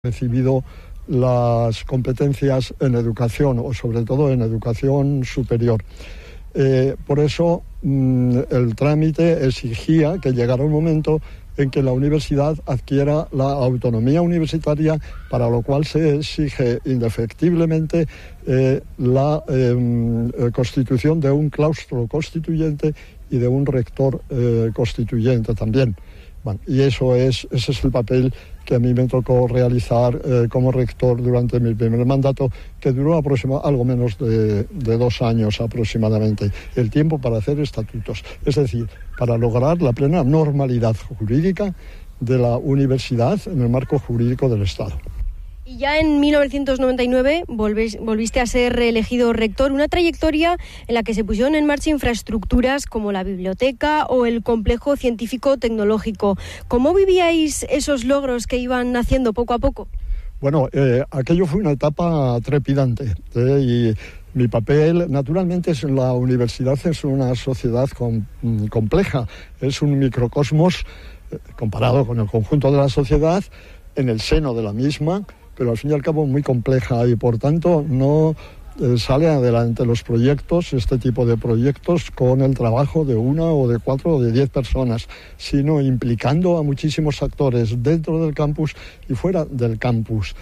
recibido las competencias en educación o sobre todo en educación superior. Por eso el trámite exigía que llegara un momento en que la universidad adquiera la autonomía universitaria, para lo cual se exige indefectiblemente la constitución de un claustro constituyente y de un rector constituyente también. Bueno, y ese es el papel que a mí me tocó realizar como rector durante mi primer mandato, que duró algo menos de 2 años aproximadamente, el tiempo para hacer estatutos, es decir, para lograr la plena normalidad jurídica de la universidad en el marco jurídico del Estado. Y ya en 1999 volviste a ser reelegido rector, una trayectoria en la que se pusieron en marcha infraestructuras como la biblioteca o el complejo científico-tecnológico. ¿Cómo vivíais esos logros que iban naciendo poco a poco? Bueno, aquello fue una etapa trepidante y mi papel, naturalmente, en la universidad es una sociedad compleja, es un microcosmos comparado con el conjunto de la sociedad, en el seno de la misma, pero al fin y al cabo muy compleja, y por tanto no sale adelante los proyectos, este tipo de proyectos, con el trabajo de 1 o de 4 o de 10 personas, sino implicando a muchísimos actores dentro del campus y fuera del campus.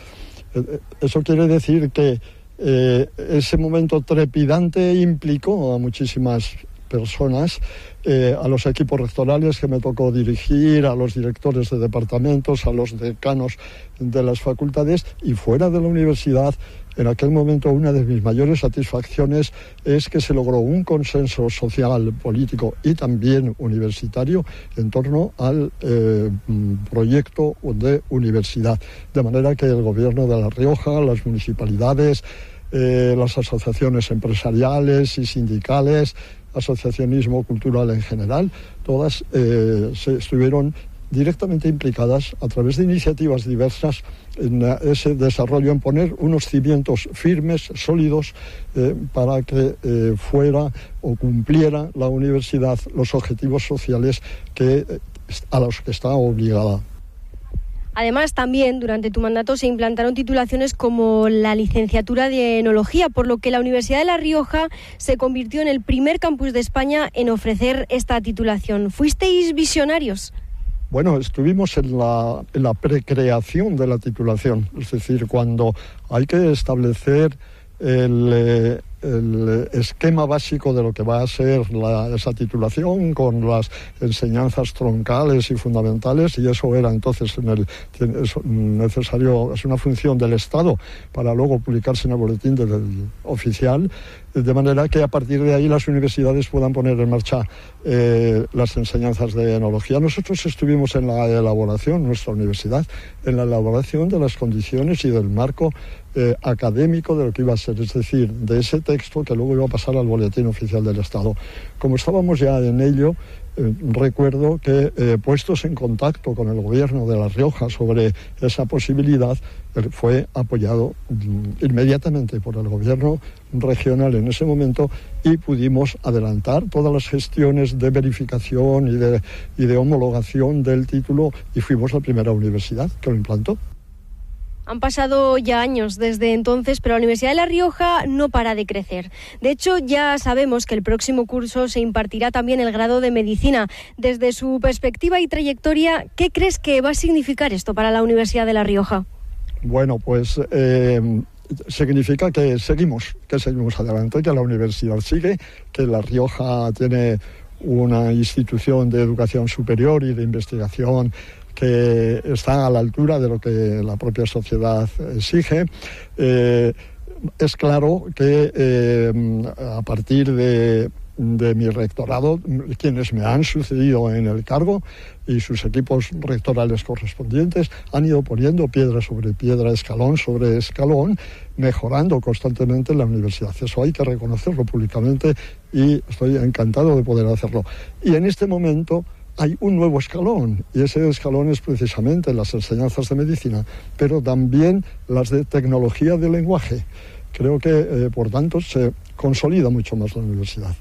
Eso quiere decir que ese momento trepidante implicó a muchísimas personas, a los equipos rectorales que me tocó dirigir, a los directores de departamentos, a los decanos de las facultades, y fuera de la universidad. En aquel momento una de mis mayores satisfacciones es que se logró un consenso social, político y también universitario en torno al proyecto de universidad, de manera que el gobierno de La Rioja, las municipalidades, las asociaciones empresariales y sindicales, asociacionismo cultural en general, todas se estuvieron directamente implicadas a través de iniciativas diversas en ese desarrollo, en poner unos cimientos firmes, sólidos, para que fuera o cumpliera la universidad los objetivos sociales a los que está obligada. Además, también durante tu mandato se implantaron titulaciones como la licenciatura de Enología, por lo que la Universidad de La Rioja se convirtió en el primer campus de España en ofrecer esta titulación. ¿Fuisteis visionarios? Bueno, estuvimos en la precreación de la titulación, es decir, cuando hay que establecer el esquema básico de lo que va a ser esa titulación, con las enseñanzas troncales y fundamentales, y eso era entonces necesario, es una función del Estado para luego publicarse en el boletín oficial, de manera que a partir de ahí las universidades puedan poner en marcha las enseñanzas de enología. Nosotros estuvimos en la elaboración, nuestra universidad, en la elaboración de las condiciones y del marco académico de lo que iba a ser, es decir, de ese texto que luego iba a pasar al boletín oficial del Estado. Como estábamos ya en ello, recuerdo que puestos en contacto con el gobierno de La Rioja sobre esa posibilidad, fue apoyado inmediatamente por el gobierno regional en ese momento, y pudimos adelantar todas las gestiones de verificación y de homologación del título, y fuimos la primera universidad que lo implantó. Han pasado ya años desde entonces, pero la Universidad de La Rioja no para de crecer. De hecho, ya sabemos que el próximo curso se impartirá también el grado de Medicina. Desde su perspectiva y trayectoria, ¿qué crees que va a significar esto para la Universidad de La Rioja? Bueno, pues significa que seguimos adelante, que la universidad sigue, que La Rioja tiene una institución de educación superior y de investigación que está a la altura de lo que la propia sociedad exige. Es claro que a partir de mi rectorado, quienes me han sucedido en el cargo y sus equipos rectorales correspondientes han ido poniendo piedra sobre piedra, escalón sobre escalón, mejorando constantemente la universidad. Eso hay que reconocerlo públicamente y estoy encantado de poder hacerlo. Y en este momento hay un nuevo escalón, y ese escalón es precisamente las enseñanzas de medicina, pero también las de tecnología del lenguaje. Creo que, por tanto, se consolida mucho más la universidad.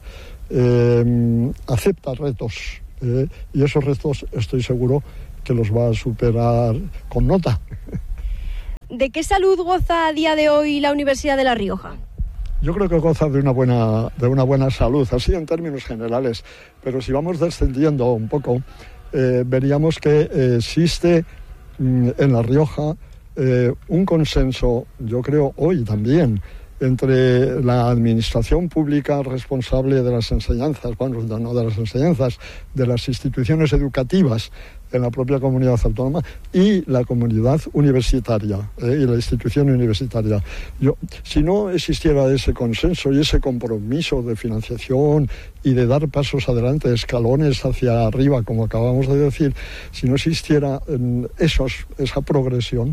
Acepta retos, y esos retos estoy seguro que los va a superar con nota. ¿De qué salud goza a día de hoy la Universidad de La Rioja? Yo creo que goza de una buena salud, así en términos generales, pero si vamos descendiendo un poco, veríamos que existe en La Rioja un consenso, yo creo hoy también, entre la administración pública responsable de las enseñanzas, bueno, no de las enseñanzas, de las instituciones educativas en la propia comunidad autónoma y la comunidad universitaria y la institución universitaria. Si no existiera ese consenso y ese compromiso de financiación y de dar pasos adelante, escalones hacia arriba, como acabamos de decir, si no existiera esa progresión,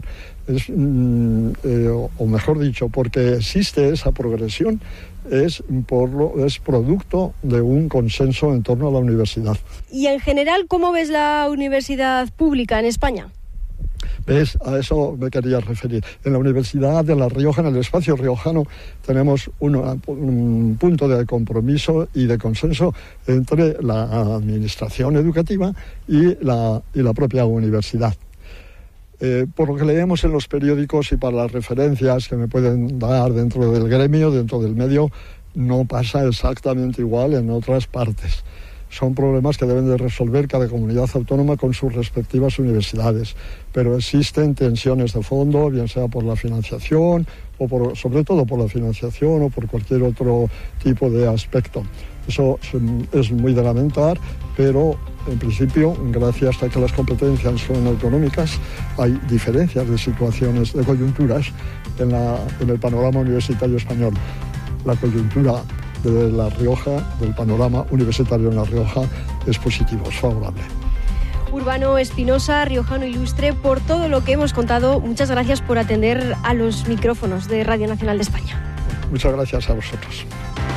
o mejor dicho, porque existe esa progresión, es producto de un consenso en torno a la universidad. Y en general, ¿cómo ves la universidad pública en España? ¿Ves? A eso me quería referir. En la Universidad de La Rioja, en el espacio riojano, tenemos un punto de compromiso y de consenso entre la administración educativa y la propia universidad. Por lo que leemos en los periódicos y para las referencias que me pueden dar dentro del gremio, dentro del medio, no pasa exactamente igual en otras partes. Son problemas que deben de resolver cada comunidad autónoma con sus respectivas universidades, pero existen tensiones de fondo, bien sea por la financiación o sobre todo por la financiación o por cualquier otro tipo de aspecto. Eso es muy de lamentar, pero en principio, gracias a que las competencias son autonómicas, hay diferencias de situaciones, de coyunturas en el panorama universitario español. La coyuntura de La Rioja, del panorama universitario en La Rioja, es positivo, es favorable. Urbano Espinosa, riojano ilustre, por todo lo que hemos contado, muchas gracias por atender a los micrófonos de Radio Nacional de España. Muchas gracias a vosotros.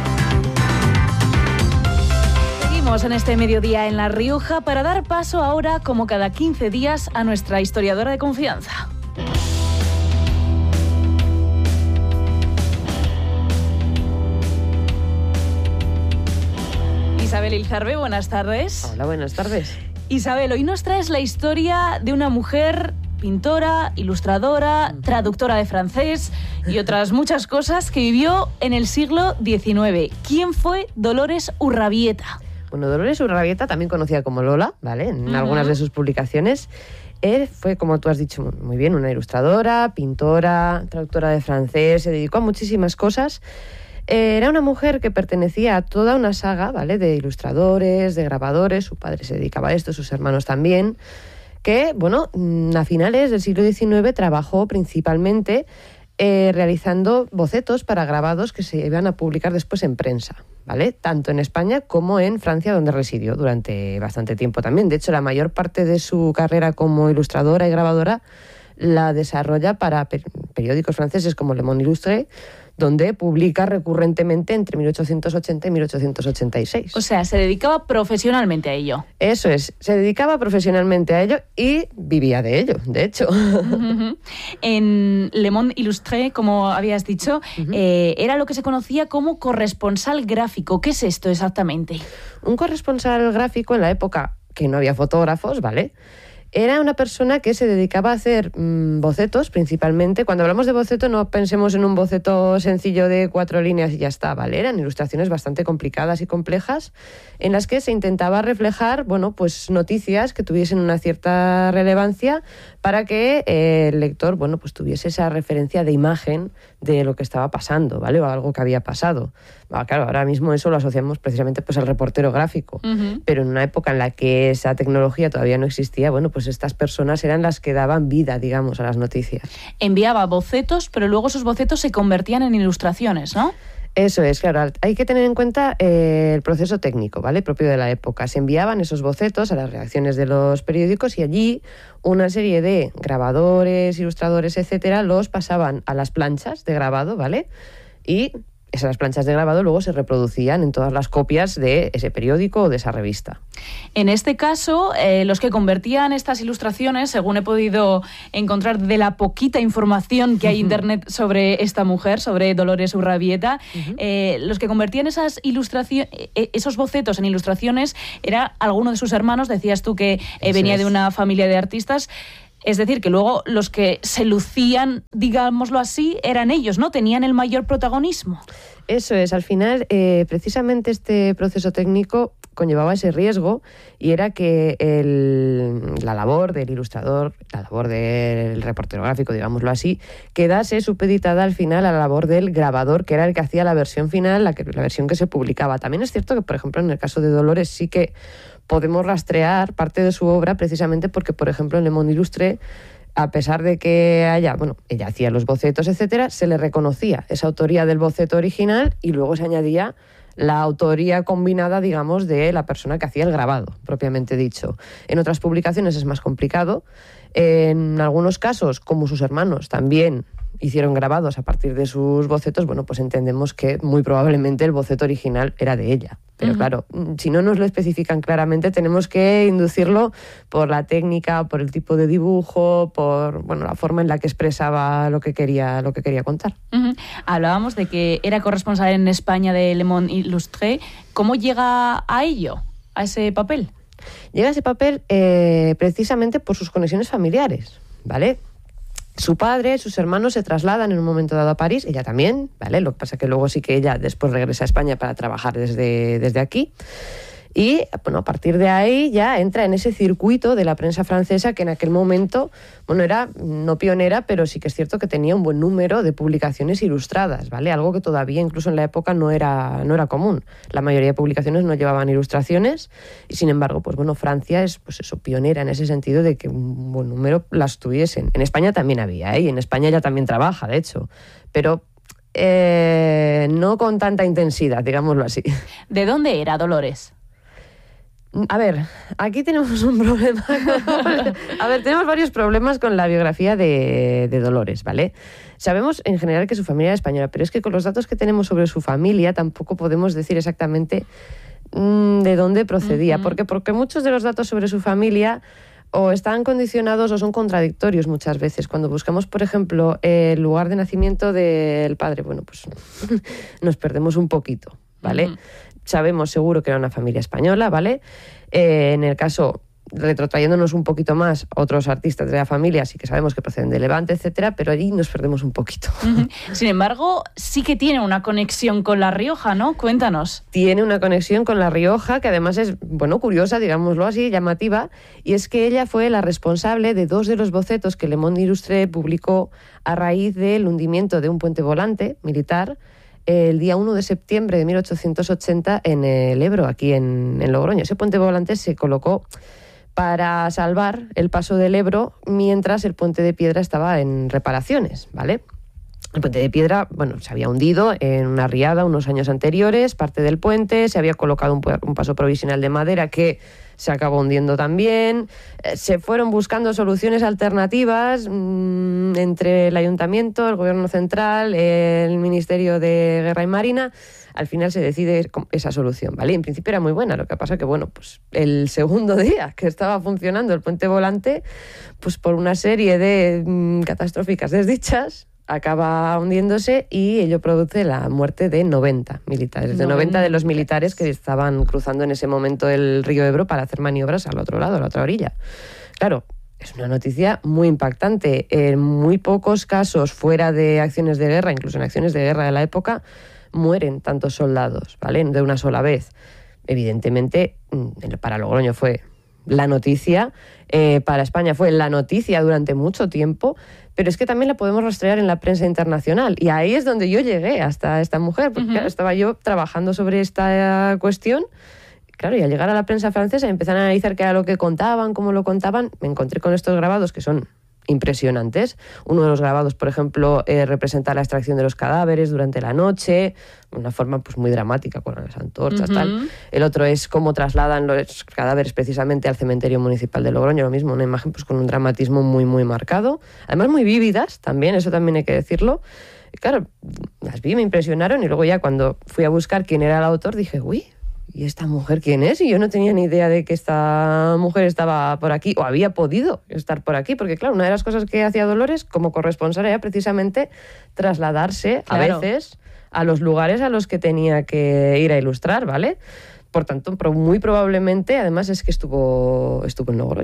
En este mediodía en La Rioja para dar paso ahora, como cada 15 días, a nuestra historiadora de confianza. Isabel Ilzarbe, buenas tardes. Hola, buenas tardes. Isabel, hoy nos traes la historia de una mujer pintora, ilustradora, traductora de francés y otras muchas cosas que vivió en el siglo XIX. ¿Quién fue Dolores Urrabieta? Bueno, Dolores Urrabieta, también conocida como Lola, ¿vale? En algunas de sus publicaciones, fue, como tú has dicho muy bien, una ilustradora, pintora, traductora de francés, se dedicó a muchísimas cosas. Era una mujer que pertenecía a toda una saga, ¿vale?, de ilustradores, de grabadores, su padre se dedicaba a esto, sus hermanos también, que, bueno, a finales del siglo XIX trabajó principalmente realizando bocetos para grabados que se iban a publicar después en prensa, ¿vale? Tanto en España como en Francia, donde residió durante bastante tiempo también. De hecho, la mayor parte de su carrera como ilustradora y grabadora la desarrolla para periódicos franceses como Le Monde Illustré, donde publica recurrentemente entre 1880 y 1886. O sea, se dedicaba profesionalmente a ello. Eso es, se dedicaba profesionalmente a ello y vivía de ello, de hecho. En Le Monde Illustré, como habías dicho, era lo que se conocía como corresponsal gráfico. ¿Qué es esto exactamente? Un corresponsal gráfico, en la época que no había fotógrafos, ¿vale?, era una persona que se dedicaba a hacer bocetos, principalmente. Cuando hablamos de boceto, no pensemos en un boceto sencillo de 4 líneas y ya está, ¿vale? Eran ilustraciones bastante complicadas y complejas en las que se intentaba reflejar, bueno, pues noticias que tuviesen una cierta relevancia para que el lector, bueno, pues tuviese esa referencia de imagen de lo que estaba pasando, ¿vale? O algo que había pasado. Claro, ahora mismo eso lo asociamos precisamente pues al reportero gráfico, pero en una época en la que esa tecnología todavía no existía, bueno, pues estas personas eran las que daban vida, digamos, a las noticias. Enviaba bocetos, pero luego esos bocetos se convertían en ilustraciones, ¿no? Eso es, claro. Hay que tener en cuenta el proceso técnico, ¿vale?, propio de la época. Se enviaban esos bocetos a las redacciones de los periódicos y allí una serie de grabadores, ilustradores, etcétera, los pasaban a las planchas de grabado, ¿vale? Y esas planchas de grabado luego se reproducían en todas las copias de ese periódico o de esa revista. En este caso, los que convertían estas ilustraciones, según he podido encontrar de la poquita información que hay en Internet sobre esta mujer, sobre Dolores Urrabieta, los que convertían esas esos bocetos en ilustraciones era alguno de sus hermanos. Decías tú que venía de una familia de artistas. Es decir, que luego los que se lucían, digámoslo así, eran ellos, ¿no? Tenían el mayor protagonismo. Eso es, al final, precisamente este proceso técnico conllevaba ese riesgo, y era que la labor del ilustrador, la labor del reportero gráfico, digámoslo así, quedase supeditada al final a la labor del grabador, que era el que hacía la versión final, la versión que se publicaba. También es cierto que, por ejemplo, en el caso de Dolores sí que podemos rastrear parte de su obra, precisamente porque, por ejemplo, en Le Monde Illustré, a pesar de que ella hacía los bocetos, etcétera, se le reconocía esa autoría del boceto original, y luego se añadía la autoría combinada, digamos, de la persona que hacía el grabado, propiamente dicho. En otras publicaciones es más complicado. En algunos casos, como sus hermanos también hicieron grabados a partir de sus bocetos, bueno, pues entendemos que muy probablemente el boceto original era de ella. Pero claro, si no nos lo especifican claramente, tenemos que inducirlo por la técnica, por el tipo de dibujo, por la forma en la que expresaba lo que quería contar. Hablábamos de que era corresponsal en España de Le Monde Illustré. ¿Cómo llega a ello, a ese papel? Llega a ese papel precisamente por sus conexiones familiares, ¿vale? Su padre, sus hermanos se trasladan en un momento dado a París, ella también, ¿vale? Lo que pasa es que luego sí que ella después regresa a España para trabajar desde aquí. Y bueno, a partir de ahí ya entra en ese circuito de la prensa francesa, que en aquel momento, era no pionera, pero sí que es cierto que tenía un buen número de publicaciones ilustradas, ¿vale? Algo que todavía incluso en la época no era común. La mayoría de publicaciones no llevaban ilustraciones, y sin embargo, Francia es pionera en ese sentido de que un buen número las tuviesen. En España también había, y en España ella también trabaja, de hecho, pero no con tanta intensidad, digámoslo así. ¿De dónde era Dolores? A ver, aquí tenemos un problema. Tenemos varios problemas con la biografía de Dolores, ¿vale? Sabemos en general que su familia era española, pero es que con los datos que tenemos sobre su familia tampoco podemos decir exactamente de dónde procedía. Porque muchos de los datos sobre su familia o están condicionados o son contradictorios muchas veces. Cuando buscamos, por ejemplo, el lugar de nacimiento del padre, nos perdemos un poquito, ¿vale? Sabemos seguro que era una familia española, ¿vale? En el caso, retrotrayéndonos un poquito más, otros artistas de la familia sí que sabemos que proceden de Levante, etcétera, pero allí nos perdemos un poquito. Sin embargo, sí que tiene una conexión con La Rioja, ¿no? Cuéntanos. Tiene una conexión con La Rioja, que además es, curiosa, digámoslo así, llamativa, y es que ella fue la responsable de 2 de los bocetos que Le Monde Illustré publicó a raíz del hundimiento de un puente volante militar el día 1 de septiembre de 1880 en el Ebro, aquí en Logroño. Ese puente volante se colocó para salvar el paso del Ebro mientras el puente de piedra estaba en reparaciones, ¿vale? El puente de piedra, se había hundido en una riada unos años anteriores, parte del puente, se había colocado un paso provisional de madera que se acabó hundiendo también. Se fueron buscando soluciones alternativas entre el Ayuntamiento, el Gobierno Central, el Ministerio de Guerra y Marina. Al final se decide esa solución, ¿vale? En principio era muy buena, lo que pasa que, el segundo día que estaba funcionando el puente volante, por una serie de catastróficas desdichas, acaba hundiéndose, y ello produce la muerte de 90 militares, de 90 de los militares que estaban cruzando en ese momento el río Ebro para hacer maniobras al otro lado, a la otra orilla. Claro, es una noticia muy impactante. En muy pocos casos, fuera de acciones de guerra, incluso en acciones de guerra de la época, mueren tantos soldados, ¿vale? De una sola vez. Evidentemente, para Logroño fue la noticia, para España fue la noticia durante mucho tiempo, pero es que también la podemos rastrear en la prensa internacional, y ahí es donde yo llegué hasta esta mujer, porque claro, estaba yo trabajando sobre esta cuestión, claro, y al llegar a la prensa francesa y empezar a analizar qué era lo que contaban, cómo lo contaban, me encontré con estos grabados que son impresionantes. Uno de los grabados, por ejemplo, representa la extracción de los cadáveres durante la noche, de una forma muy dramática, con las antorchas, tal. El otro es cómo trasladan los cadáveres precisamente al cementerio municipal de Logroño, lo mismo, una imagen con un dramatismo muy, muy marcado. Además, muy vívidas también, eso también hay que decirlo. Y claro, las vi, me impresionaron, y luego ya cuando fui a buscar quién era el autor, dije, uy, ¿y esta mujer quién es? Y yo no tenía ni idea de que esta mujer estaba por aquí, o había podido estar por aquí, porque claro, una de las cosas que hacía Dolores como corresponsal era precisamente trasladarse a veces a los lugares a los que tenía que ir a ilustrar, ¿vale? Por tanto, muy probablemente, además, es que estuvo en Logroño.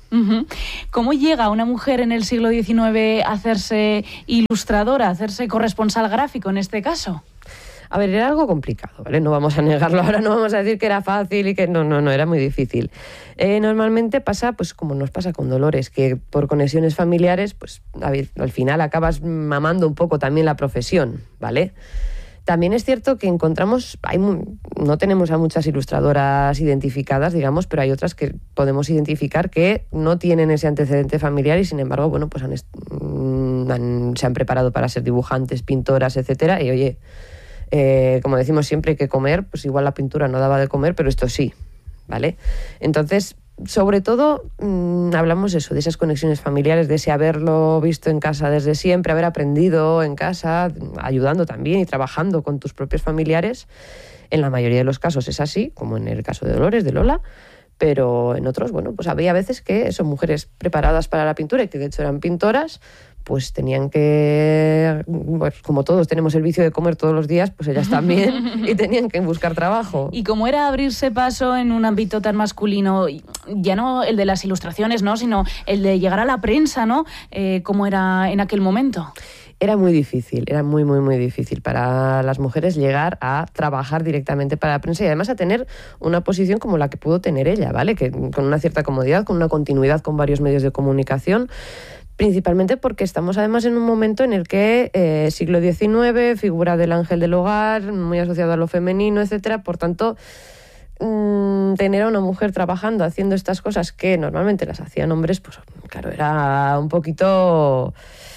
¿Cómo llega una mujer en el siglo XIX a hacerse ilustradora, a hacerse corresponsal gráfico en este caso? A ver, era algo complicado, ¿vale? No vamos a negarlo ahora, no vamos a decir que era fácil y que no, era muy difícil. Normalmente pasa, pues como nos pasa con Dolores, que por conexiones familiares, pues al final acabas mamando un poco también la profesión, ¿vale? También es cierto que encontramos, no tenemos a muchas ilustradoras identificadas, digamos, pero hay otras que podemos identificar que no tienen ese antecedente familiar y, sin embargo, bueno, pues se han preparado para ser dibujantes, pintoras, etcétera. Y oye, como decimos siempre, hay que comer, pues igual la pintura no daba de comer, pero esto sí, ¿vale? Entonces, sobre todo, hablamos de esas conexiones familiares, de ese haberlo visto en casa desde siempre, haber aprendido en casa, ayudando también y trabajando con tus propios familiares. En la mayoría de los casos es así, como en el caso de Dolores, de Lola, pero en otros, bueno, pues había veces que son mujeres preparadas para la pintura y que de hecho eran pintoras, pues tenían que, pues como todos tenemos el vicio de comer todos los días, pues ellas también, y tenían que buscar trabajo. ¿Y cómo era abrirse paso en un ámbito tan masculino? Ya no el de las ilustraciones, ¿no?, sino el de llegar a la prensa, ¿no? ¿Cómo era en aquel momento? Era muy difícil, era muy, muy, muy difícil para las mujeres llegar a trabajar directamente para la prensa y además a tener una posición como la que pudo tener ella, ¿vale? Que con una cierta comodidad, con una continuidad con varios medios de comunicación, principalmente porque estamos además en un momento en el que siglo XIX, figura del ángel del hogar, muy asociado a lo femenino, etcétera. Por tanto, tener a una mujer trabajando, haciendo estas cosas que normalmente las hacían hombres, pues claro, era un poquito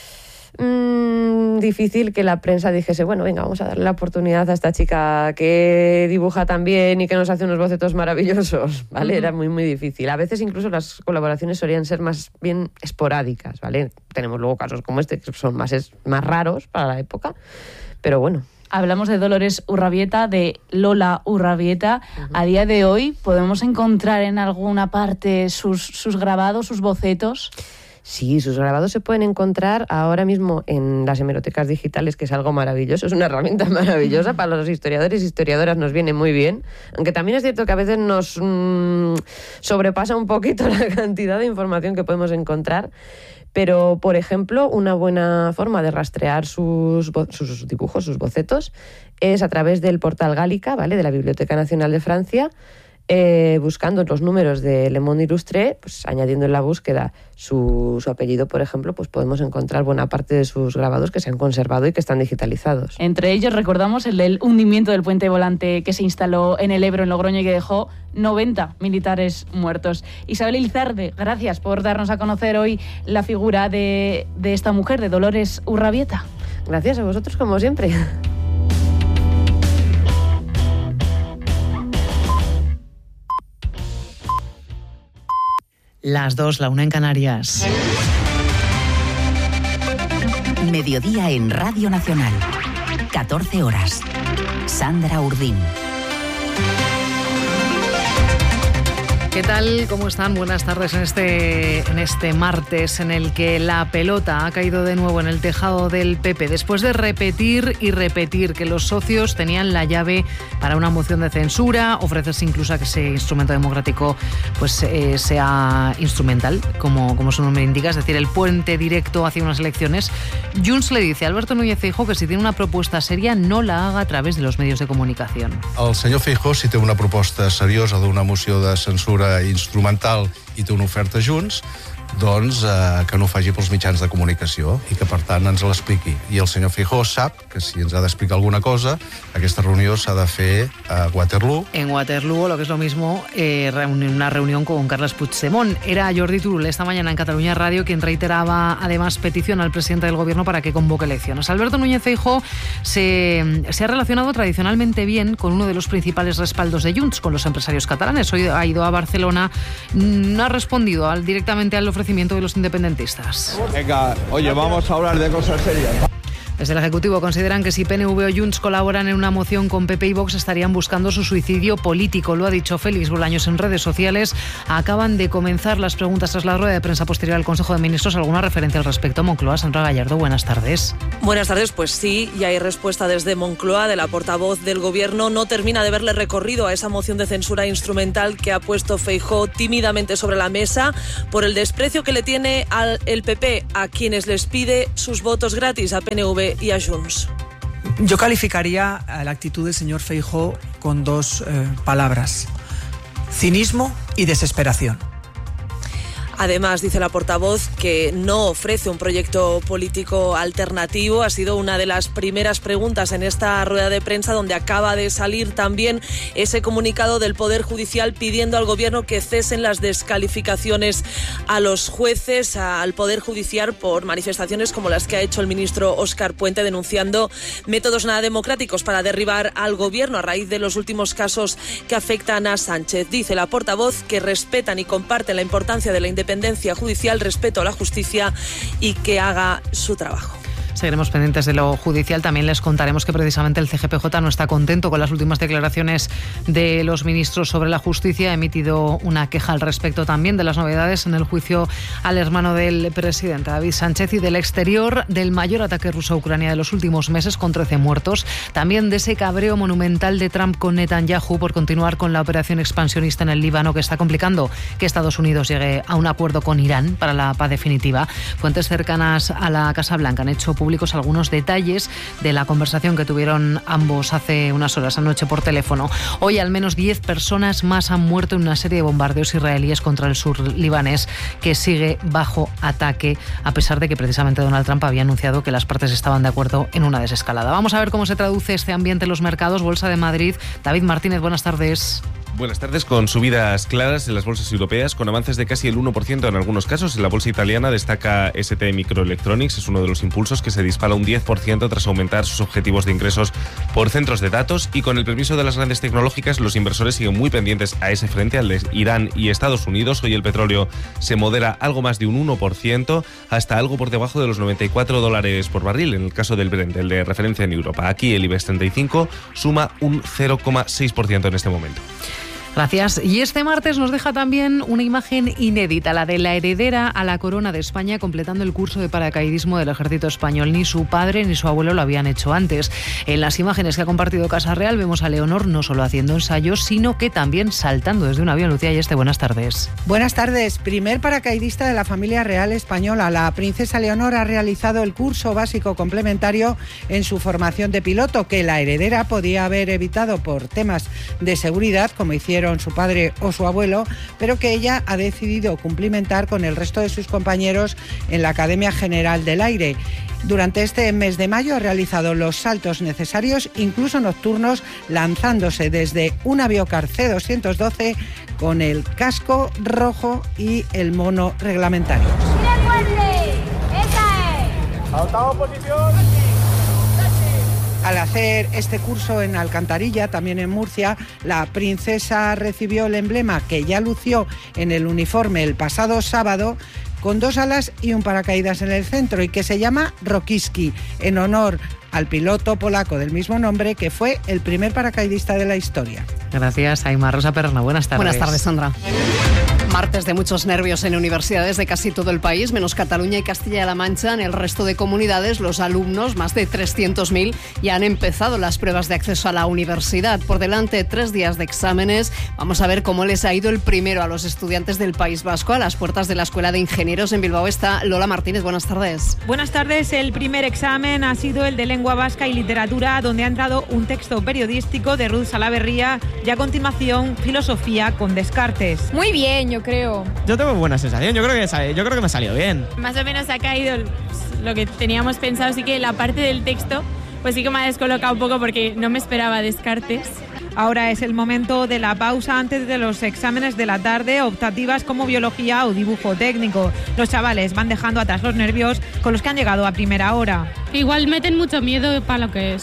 difícil que la prensa dijese, bueno, venga, vamos a darle la oportunidad a esta chica que dibuja tan bien y que nos hace unos bocetos maravillosos, ¿vale? Era muy, muy difícil. A veces incluso las colaboraciones solían ser más bien esporádicas, ¿vale? Tenemos luego casos como este que son más raros para la época, pero bueno. Hablamos de Dolores Urrabieta, de Lola Urrabieta. A día de hoy, ¿podemos encontrar en alguna parte sus grabados, sus bocetos? Sí, sus grabados se pueden encontrar ahora mismo en las hemerotecas digitales, que es algo maravilloso, es una herramienta maravillosa para los historiadores y historiadoras, nos viene muy bien, aunque también es cierto que a veces nos sobrepasa un poquito la cantidad de información que podemos encontrar. Pero, por ejemplo, una buena forma de rastrear sus dibujos, sus bocetos, es a través del portal Gálica, ¿vale?, de la Biblioteca Nacional de Francia, buscando los números de Le Monde Illustré, pues añadiendo en la búsqueda su apellido, por ejemplo, pues podemos encontrar buena parte de sus grabados que se han conservado y que están digitalizados. Entre ellos recordamos el del hundimiento del puente volante que se instaló en el Ebro, en Logroño, y que dejó 90 militares muertos. Isabel Elizarde, gracias por darnos a conocer hoy la figura de esta mujer, de Dolores Urrabieta. Gracias a vosotros, como siempre. Las 2, la 1 en Canarias. Mediodía en Radio Nacional. 14 horas. Sandra Urdín. ¿Qué tal? ¿Cómo están? Buenas tardes en este martes en el que la pelota ha caído de nuevo en el tejado del PP después de repetir y repetir que los socios tenían la llave para una moción de censura, ofrecerse incluso a que ese instrumento democrático pues sea instrumental, como su nombre indica, es decir, el puente directo hacia unas elecciones. Junts le dice a Alberto Núñez Feijóo que si tiene una propuesta seria no la haga a través de los medios de comunicación. El senyor Feijóo, si té una proposta seriosa d'una moció de censura instrumental i té una oferta Junts, doncs que no ho faci pels mitjans de comunicació i que, per tant, ens l'expliqui. I el senyor Feijóo sap que si ens ha d'explicar alguna cosa, aquesta reunió s'ha de fer a Waterloo. En Waterloo, lo que es lo mismo, una reunión con Carles Puigdemont. Era Jordi Turull esta mañana en Cataluña Radio quien reiteraba, además, petición al presidente del gobierno para que convoque elecciones. Alberto Núñez Feijóo se ha relacionado tradicionalmente bien con uno de los principales respaldos de Junts, con los empresarios catalanes. Hoy ha ido a Barcelona, no ha respondido directamente al ofrecimiento de los independentistas. Venga, oye, vamos a hablar de cosas serias. Desde el Ejecutivo consideran que si PNV o Junts colaboran en una moción con PP y Vox estarían buscando su suicidio político. Lo ha dicho Félix Bolaños en redes sociales. Acaban de comenzar las preguntas tras la rueda de prensa posterior al Consejo de Ministros. ¿Alguna referencia al respecto? Moncloa, Sandra Gallardo, buenas tardes. Buenas tardes, pues sí, ya hay respuesta desde Moncloa, de la portavoz del Gobierno. No termina de verle recorrido a esa moción de censura instrumental que ha puesto Feijóo tímidamente sobre la mesa por el desprecio que le tiene el PP a quienes les pide sus votos gratis, a PNV y a Junts. Yo calificaría la actitud del señor Feijóo con dos palabras: cinismo y desesperación. Además, dice la portavoz que no ofrece un proyecto político alternativo. Ha sido una de las primeras preguntas en esta rueda de prensa, donde acaba de salir también ese comunicado del Poder Judicial pidiendo al Gobierno que cesen las descalificaciones a los jueces, al Poder Judicial, por manifestaciones como las que ha hecho el ministro Óscar Puente, denunciando métodos nada democráticos para derribar al Gobierno a raíz de los últimos casos que afectan a Sánchez. Dice la portavoz que respetan y comparten la importancia de la independencia judicial, respeto a la justicia y que haga su trabajo. Seguiremos pendientes de lo judicial. También les contaremos que precisamente el CGPJ no está contento con las últimas declaraciones de los ministros sobre la justicia. Ha emitido una queja al respecto también de las novedades en el juicio al hermano del presidente, David Sánchez, y del exterior del mayor ataque ruso a Ucrania de los últimos meses, con 13 muertos. También de ese cabreo monumental de Trump con Netanyahu por continuar con la operación expansionista en el Líbano, que está complicando que Estados Unidos llegue a un acuerdo con Irán para la paz definitiva. Fuentes cercanas a la Casa Blanca han hecho públicos algunos detalles de la conversación que tuvieron ambos hace unas horas anoche por teléfono. Hoy al menos 10 personas más han muerto en una serie de bombardeos israelíes contra el sur libanés, que sigue bajo ataque, a pesar de que precisamente Donald Trump había anunciado que las partes estaban de acuerdo en una desescalada. Vamos a ver cómo se traduce este ambiente en los mercados. Bolsa de Madrid. David Martínez, buenas tardes. Buenas tardes, con subidas claras en las bolsas europeas, con avances de casi el 1% en algunos casos. En la bolsa italiana destaca ST Microelectronics, es uno de los impulsos que se dispara un 10% tras aumentar sus objetivos de ingresos por centros de datos, y con el permiso de las grandes tecnológicas, los inversores siguen muy pendientes a ese frente, al de Irán y Estados Unidos. Hoy el petróleo se modera algo más de un 1%, hasta algo por debajo de los $94 por barril, en el caso del Brent, el de referencia en Europa. Aquí el IBEX 35 suma un 0,6% en este momento. Gracias. Y este martes nos deja también una imagen inédita, la de la heredera a la corona de España, completando el curso de paracaidismo del ejército español. Ni su padre ni su abuelo lo habían hecho antes. En las imágenes que ha compartido Casa Real vemos a Leonor no solo haciendo ensayos, sino que también saltando desde un avión. Lucía Yeste, buenas tardes. Buenas tardes. Primer paracaidista de la familia real española. La princesa Leonor ha realizado el curso básico complementario en su formación de piloto, que la heredera podía haber evitado por temas de seguridad, como hicieron su padre o su abuelo, pero que ella ha decidido cumplimentar con el resto de sus compañeros en la Academia General del Aire. Durante este mes de mayo ha realizado los saltos necesarios, incluso nocturnos, lanzándose desde un Aviocar C-212 con el casco rojo y el mono reglamentario. ¡Mira fuerte! ¡Esa es! ¡Adoptamos posición! Al hacer este curso en Alcantarilla, también en Murcia, la princesa recibió el emblema que ya lució en el uniforme el pasado sábado, con 2 alas y un paracaídas en el centro, y que se llama Rokiski, en honor al piloto polaco del mismo nombre, que fue el primer paracaidista de la historia. Gracias, Aima. Rosa Perna, buenas tardes. Buenas tardes, Sandra. Martes de muchos nervios en universidades de casi todo el país, menos Cataluña y Castilla-La Mancha. En el resto de comunidades, los alumnos, más de 300.000, ya han empezado las pruebas de acceso a la universidad. Por delante, 3 días de exámenes. Vamos a ver cómo les ha ido el primero a los estudiantes del País Vasco. A las puertas de la Escuela de Ingenieros en Bilbao está Lola Martínez. Buenas tardes. Buenas tardes. El primer examen ha sido el de Lengua Vasca y Literatura, donde ha entrado un texto periodístico de Ruth Salaverría, y a continuación Filosofía con Descartes. Muy bien, yo creo. Yo tengo buena sensación, yo creo que me ha salido bien. Más o menos ha caído lo que teníamos pensado, sí que la parte del texto pues sí que me ha descolocado un poco porque no me esperaba Descartes. Ahora es el momento de la pausa antes de los exámenes de la tarde, optativas como biología o dibujo técnico. Los chavales van dejando atrás los nervios con los que han llegado a primera hora. Igual meten mucho miedo para lo que es.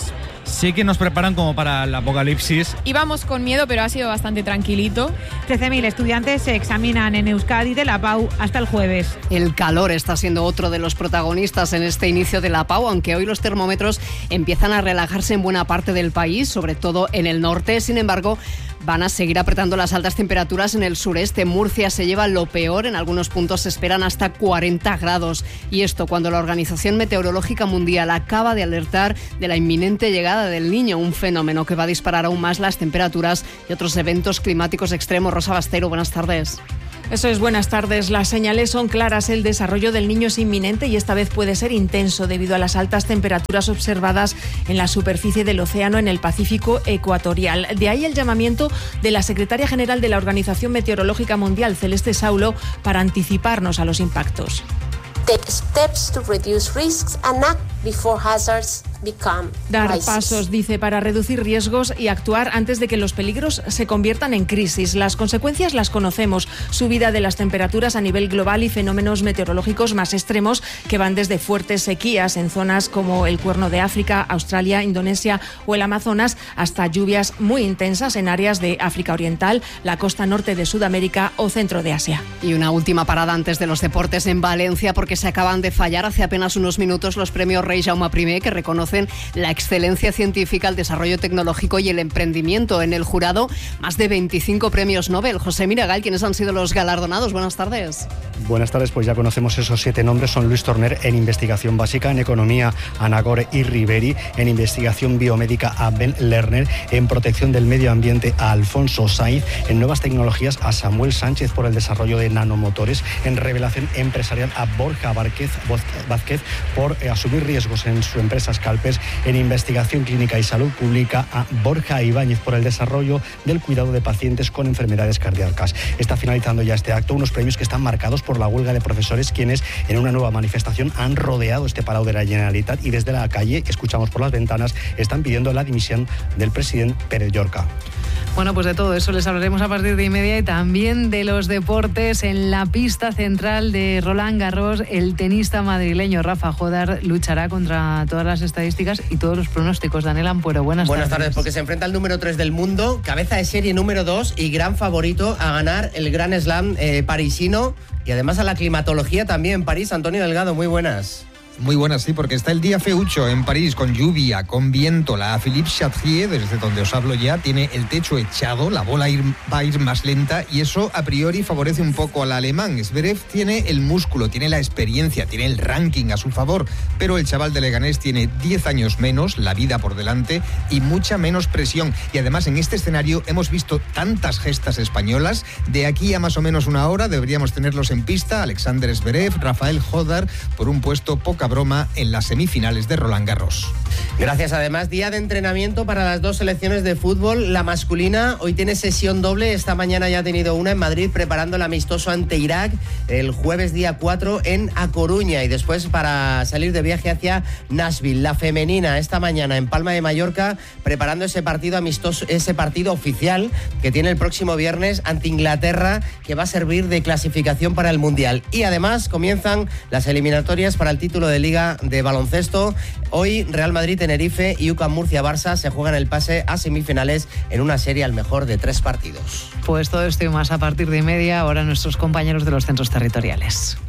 sí que nos preparan como para el apocalipsis. Íbamos con miedo, pero ha sido bastante tranquilito. 13.000 estudiantes se examinan en Euskadi de la PAU hasta el jueves. El calor está siendo otro de los protagonistas en este inicio de la PAU, aunque hoy los termómetros empiezan a relajarse en buena parte del país, sobre todo en el norte. Sin embargo, van a seguir apretando las altas temperaturas en el sureste. Murcia se lleva lo peor, en algunos puntos se esperan hasta 40 grados. Y esto cuando la Organización Meteorológica Mundial acaba de alertar de la inminente llegada del Niño, un fenómeno que va a disparar aún más las temperaturas y otros eventos climáticos extremos. Rosa Bastero, buenas tardes. Eso es, buenas tardes. Las señales son claras. El desarrollo del Niño es inminente y esta vez puede ser intenso debido a las altas temperaturas observadas en la superficie del océano en el Pacífico ecuatorial. De ahí el llamamiento de la secretaria general de la Organización Meteorológica Mundial, Celeste Saulo, para anticiparnos a los impactos. Take steps to reduce risks and act before hazards become Dar crisis. pasos, dice, para reducir riesgos y actuar antes de que los peligros se conviertan en crisis. Las consecuencias las conocemos: subida de las temperaturas a nivel global y fenómenos meteorológicos más extremos que van desde fuertes sequías en zonas como el Cuerno de África, Australia, Indonesia o el Amazonas, hasta lluvias muy intensas en áreas de África Oriental, la costa norte de Sudamérica o centro de Asia. Y una última parada antes de los deportes en Valencia, porque se acaban de fallar hace apenas unos minutos los premios Rei Jaume I, que reconocen la excelencia científica, el desarrollo tecnológico y el emprendimiento. En el jurado, más de 25 premios Nobel. José Miragal, ¿quiénes han sido los galardonados? Buenas tardes. Buenas tardes, pues ya conocemos esos 7 nombres. Son Luis Torner en investigación básica, en economía a Nagore y Riveri, en investigación biomédica a Ben Lerner, en protección del medio ambiente a Alfonso Saiz, en nuevas tecnologías a Samuel Sánchez por el desarrollo de nanomotores, en revelación empresarial a Borja Vázquez por asumir riesgos en su empresa Scalpers, en investigación clínica y salud pública a Borja Ibáñez por el desarrollo del cuidado de pacientes con enfermedades cardíacas. Está finalizando ya este acto, unos premios que están marcados por la huelga de profesores, quienes en una nueva manifestación han rodeado este Palau de la Generalitat y desde la calle, escuchamos por las ventanas, están pidiendo la dimisión del presidente Pérez Llorca. Bueno, pues de todo eso les hablaremos a partir de 1:30 y también de los deportes. En la pista central de Roland Garros, el tenista madrileño Rafa Jodar luchará contra todas las estadísticas y todos los pronósticos. Daniel Ampuero, buenas tardes. Porque se enfrenta al número 3 del mundo, cabeza de serie número 2 y gran favorito a ganar el Grand Slam parisino y además a la climatología también. París, Antonio Delgado, muy buenas. Muy buenas, sí, porque está el día feucho en París, con lluvia, con viento. La Philippe Chatrier, desde donde os hablo ya, tiene el techo echado, la bola va a ir más lenta y eso a priori favorece un poco al alemán. Zverev tiene el músculo, tiene la experiencia, tiene el ranking a su favor, pero el chaval de Leganés tiene 10 años menos, la vida por delante y mucha menos presión. Y además en este escenario hemos visto tantas gestas españolas. De aquí a más o menos una hora deberíamos tenerlos en pista: Alexander Zverev, Rafael Jodar, por un puesto poca broma en las semifinales de Roland Garros. Gracias. Además, día de entrenamiento para las dos selecciones de fútbol. La masculina hoy tiene sesión doble. Esta mañana ya ha tenido una en Madrid preparando el amistoso ante Irak el jueves día 4 en A Coruña y después para salir de viaje hacia Nashville. La femenina esta mañana en Palma de Mallorca preparando ese partido amistoso, ese partido oficial que tiene el próximo viernes ante Inglaterra, que va a servir de clasificación para el Mundial. Y además comienzan las eliminatorias para el título de Liga de baloncesto. Hoy Real Madrid-Tenerife y UCAM Murcia-Barça se juegan el pase a semifinales en una serie al mejor de 3 partidos. Pues todo esto y más a partir de 1:30, ahora nuestros compañeros de los centros territoriales.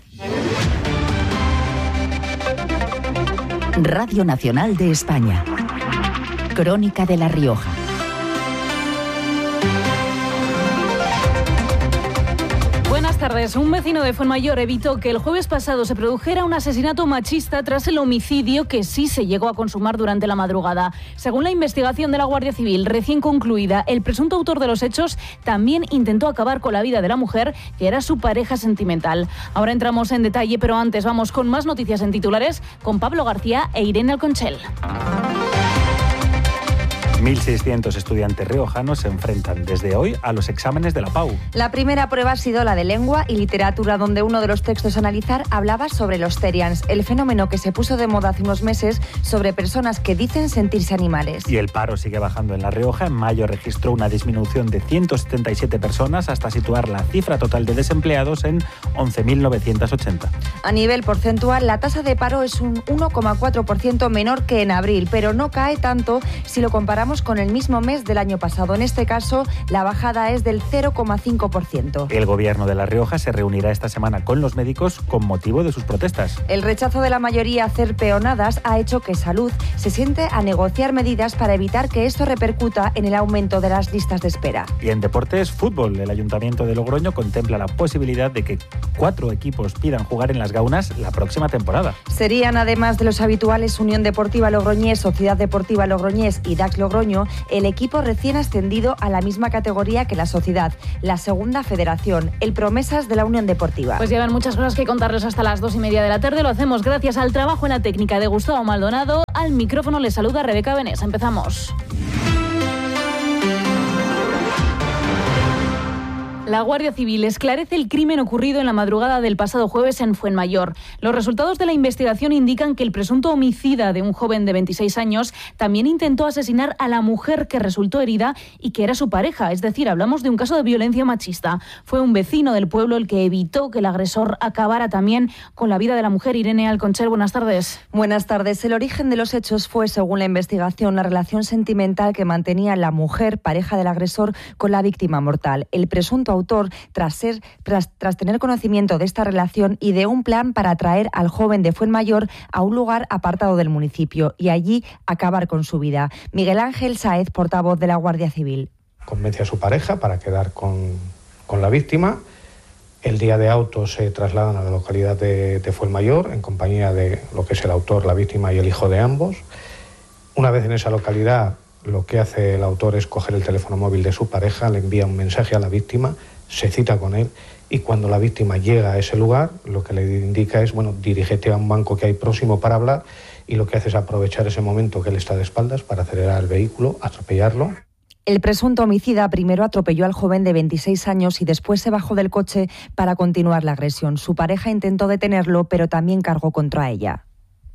Radio Nacional de España. Crónica de La Rioja. Buenas tardes. Un vecino de Fuenmayor evitó que el jueves pasado se produjera un asesinato machista tras el homicidio que sí se llegó a consumar durante la madrugada. Según la investigación de la Guardia Civil recién concluida, el presunto autor de los hechos también intentó acabar con la vida de la mujer, que era su pareja sentimental. Ahora entramos en detalle, pero antes vamos con más noticias en titulares con Pablo García e Irene Alconchel. 1.600 estudiantes riojanos se enfrentan desde hoy a los exámenes de la PAU. La primera prueba ha sido la de lengua y literatura, donde uno de los textos a analizar hablaba sobre los therians, el fenómeno que se puso de moda hace unos meses sobre personas que dicen sentirse animales. Y el paro sigue bajando en La Rioja. En mayo registró una disminución de 177 personas hasta situar la cifra total de desempleados en 11.980. A nivel porcentual, la tasa de paro es un 1,4% menor que en abril, pero no cae tanto si lo comparamos con el mismo mes del año pasado. En este caso, la bajada es del 0,5%. El gobierno de La Rioja se reunirá esta semana con los médicos con motivo de sus protestas. El rechazo de la mayoría a hacer peonadas ha hecho que Salud se siente a negociar medidas para evitar que esto repercuta en el aumento de las listas de espera. Y en deportes, fútbol. El Ayuntamiento de Logroño contempla la posibilidad de que 4 equipos pidan jugar en las Gaunas la próxima temporada. Serían, además de los habituales Unión Deportiva Logroñés, Sociedad Deportiva Logroñés y Dax Logroño, el equipo recién ascendido a la misma categoría que la Sociedad, la segunda federación, el Promesas de la Unión Deportiva. Pues llevan muchas cosas que contarles hasta las 2:30 de la tarde. Lo hacemos gracias al trabajo en la técnica de Gustavo Maldonado. Al micrófono les saluda Rebeca Benés. Empezamos. La Guardia Civil esclarece el crimen ocurrido en la madrugada del pasado jueves en Fuenmayor. Los resultados de la investigación indican que el presunto homicida de un joven de 26 años también intentó asesinar a la mujer que resultó herida y que era su pareja. Es decir, hablamos de un caso de violencia machista. Fue un vecino del pueblo el que evitó que el agresor acabara también con la vida de la mujer. Irene Alconchel, buenas tardes. Buenas tardes. El origen de los hechos fue, según la investigación, la relación sentimental que mantenía la mujer, pareja del agresor, con la víctima mortal. El presunto autor, tras tener conocimiento de esta relación y de un plan para traer al joven de Fuenmayor a un lugar apartado del municipio y allí acabar con su vida. Miguel Ángel Sáez, portavoz de la Guardia Civil. Convence a su pareja para quedar con la víctima. El día de auto se trasladan a la localidad de Fuenmayor en compañía de lo que es el autor, la víctima y el hijo de ambos. Una vez en esa localidad, lo que hace el autor es coger el teléfono móvil de su pareja, le envía un mensaje a la víctima, se cita con él y cuando la víctima llega a ese lugar, lo que le indica es, dirígete a un banco que hay próximo para hablar, y lo que hace es aprovechar ese momento que él está de espaldas para acelerar el vehículo, atropellarlo. El presunto homicida primero atropelló al joven de 26 años y después se bajó del coche para continuar la agresión. Su pareja intentó detenerlo, pero también cargó contra ella.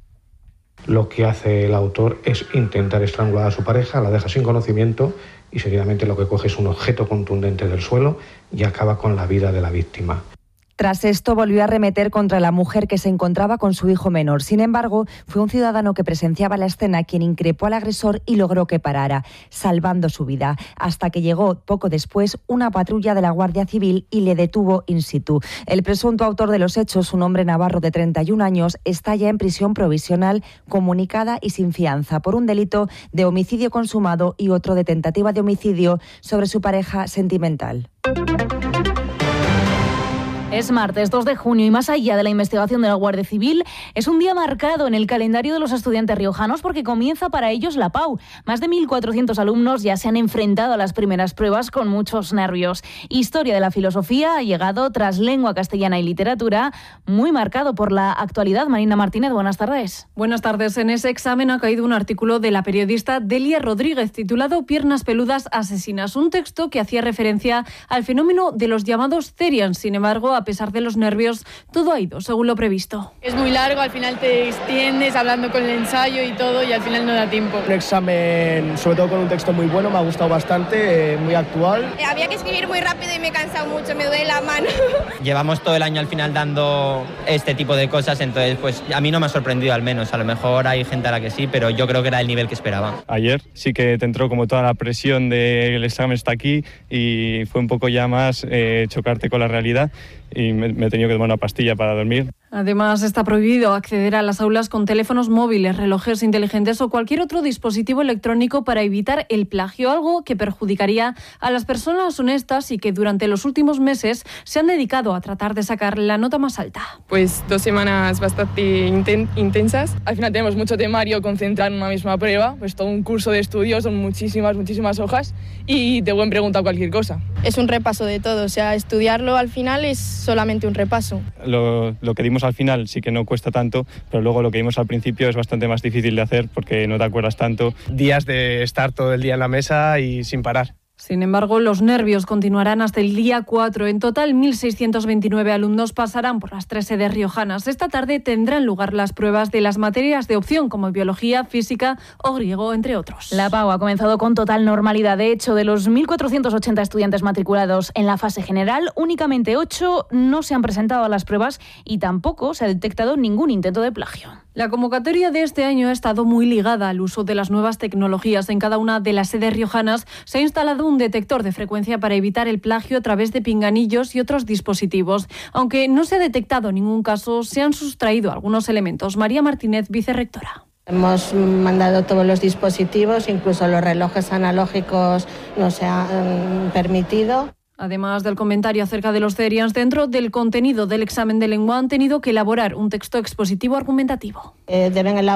Lo que hace el autor es intentar estrangular a su pareja, la deja sin conocimiento y seguidamente lo que coge es un objeto contundente del suelo y acaba con la vida de la víctima. Tras esto volvió a arremeter contra la mujer que se encontraba con su hijo menor. Sin embargo, fue un ciudadano que presenciaba la escena quien increpó al agresor y logró que parara, salvando su vida, hasta que llegó poco después una patrulla de la Guardia Civil y le detuvo in situ. El presunto autor de los hechos, un hombre navarro de 31 años, está ya en prisión provisional, comunicada y sin fianza por un delito de homicidio consumado y otro de tentativa de homicidio sobre su pareja sentimental. Es martes 2 de junio y más allá de la investigación de la Guardia Civil, es un día marcado en el calendario de los estudiantes riojanos porque comienza para ellos la PAU. Más de 1.400 alumnos ya se han enfrentado a las primeras pruebas con muchos nervios. Historia de la filosofía ha llegado tras lengua castellana y literatura, muy marcado por la actualidad. Marina Martínez, buenas tardes. Buenas tardes. En ese examen ha caído un artículo de la periodista Delia Rodríguez titulado Piernas peludas asesinas, un texto que hacía referencia al fenómeno de los llamados therians. Sin embargo, a pesar de los nervios, todo ha ido según lo previsto. Es muy largo, al final te extiendes hablando con el ensayo y todo y al final no da tiempo. Un examen, sobre todo con un texto muy bueno, me ha gustado bastante, muy actual. Había que escribir muy rápido y me he cansado mucho, me duele la mano. Llevamos todo el año al final dando este tipo de cosas, entonces pues a mí no me ha sorprendido al menos. A lo mejor hay gente a la que sí, pero yo creo que era el nivel que esperaba. Ayer sí que te entró como toda la presión de el examen está aquí y fue un poco ya más chocarte con la realidad. Y me he tenido que tomar una pastilla para dormir. Además, está prohibido acceder a las aulas con teléfonos móviles, relojes inteligentes o cualquier otro dispositivo electrónico para evitar el plagio, algo que perjudicaría a las personas honestas y que durante los últimos meses se han dedicado a tratar de sacar la nota más alta. Pues 2 semanas bastante intensas. Al final tenemos mucho temario, concentrar en una misma prueba, pues todo un curso de estudios, son muchísimas hojas y te pueden preguntar cualquier cosa. Es un repaso de todo, o sea, estudiarlo al final es solamente un repaso. Lo que dimos vemos al final sí que no cuesta tanto, pero luego lo que vimos al principio es bastante más difícil de hacer porque no te acuerdas tanto. Días de estar todo el día en la mesa y sin parar. Sin embargo, los nervios continuarán hasta el día 4. En total, 1.629 alumnos pasarán por las 3 sedes riojanas. Esta tarde tendrán lugar las pruebas de las materias de opción, como biología, física o griego, entre otros. La PAU ha comenzado con total normalidad. De hecho, de los 1.480 estudiantes matriculados en la fase general, únicamente 8 no se han presentado a las pruebas y tampoco se ha detectado ningún intento de plagio. La convocatoria de este año ha estado muy ligada al uso de las nuevas tecnologías. En cada una de las sedes riojanas se ha instalado un detector de frecuencia para evitar el plagio a través de pinganillos y otros dispositivos. Aunque no se ha detectado ningún caso, se han sustraído algunos elementos. María Martínez, vicerrectora. Hemos mandado todos los dispositivos, incluso los relojes analógicos no se han permitido. Además del comentario acerca de los Cerians, dentro del contenido del examen de lengua han tenido que elaborar un texto expositivo argumentativo. Han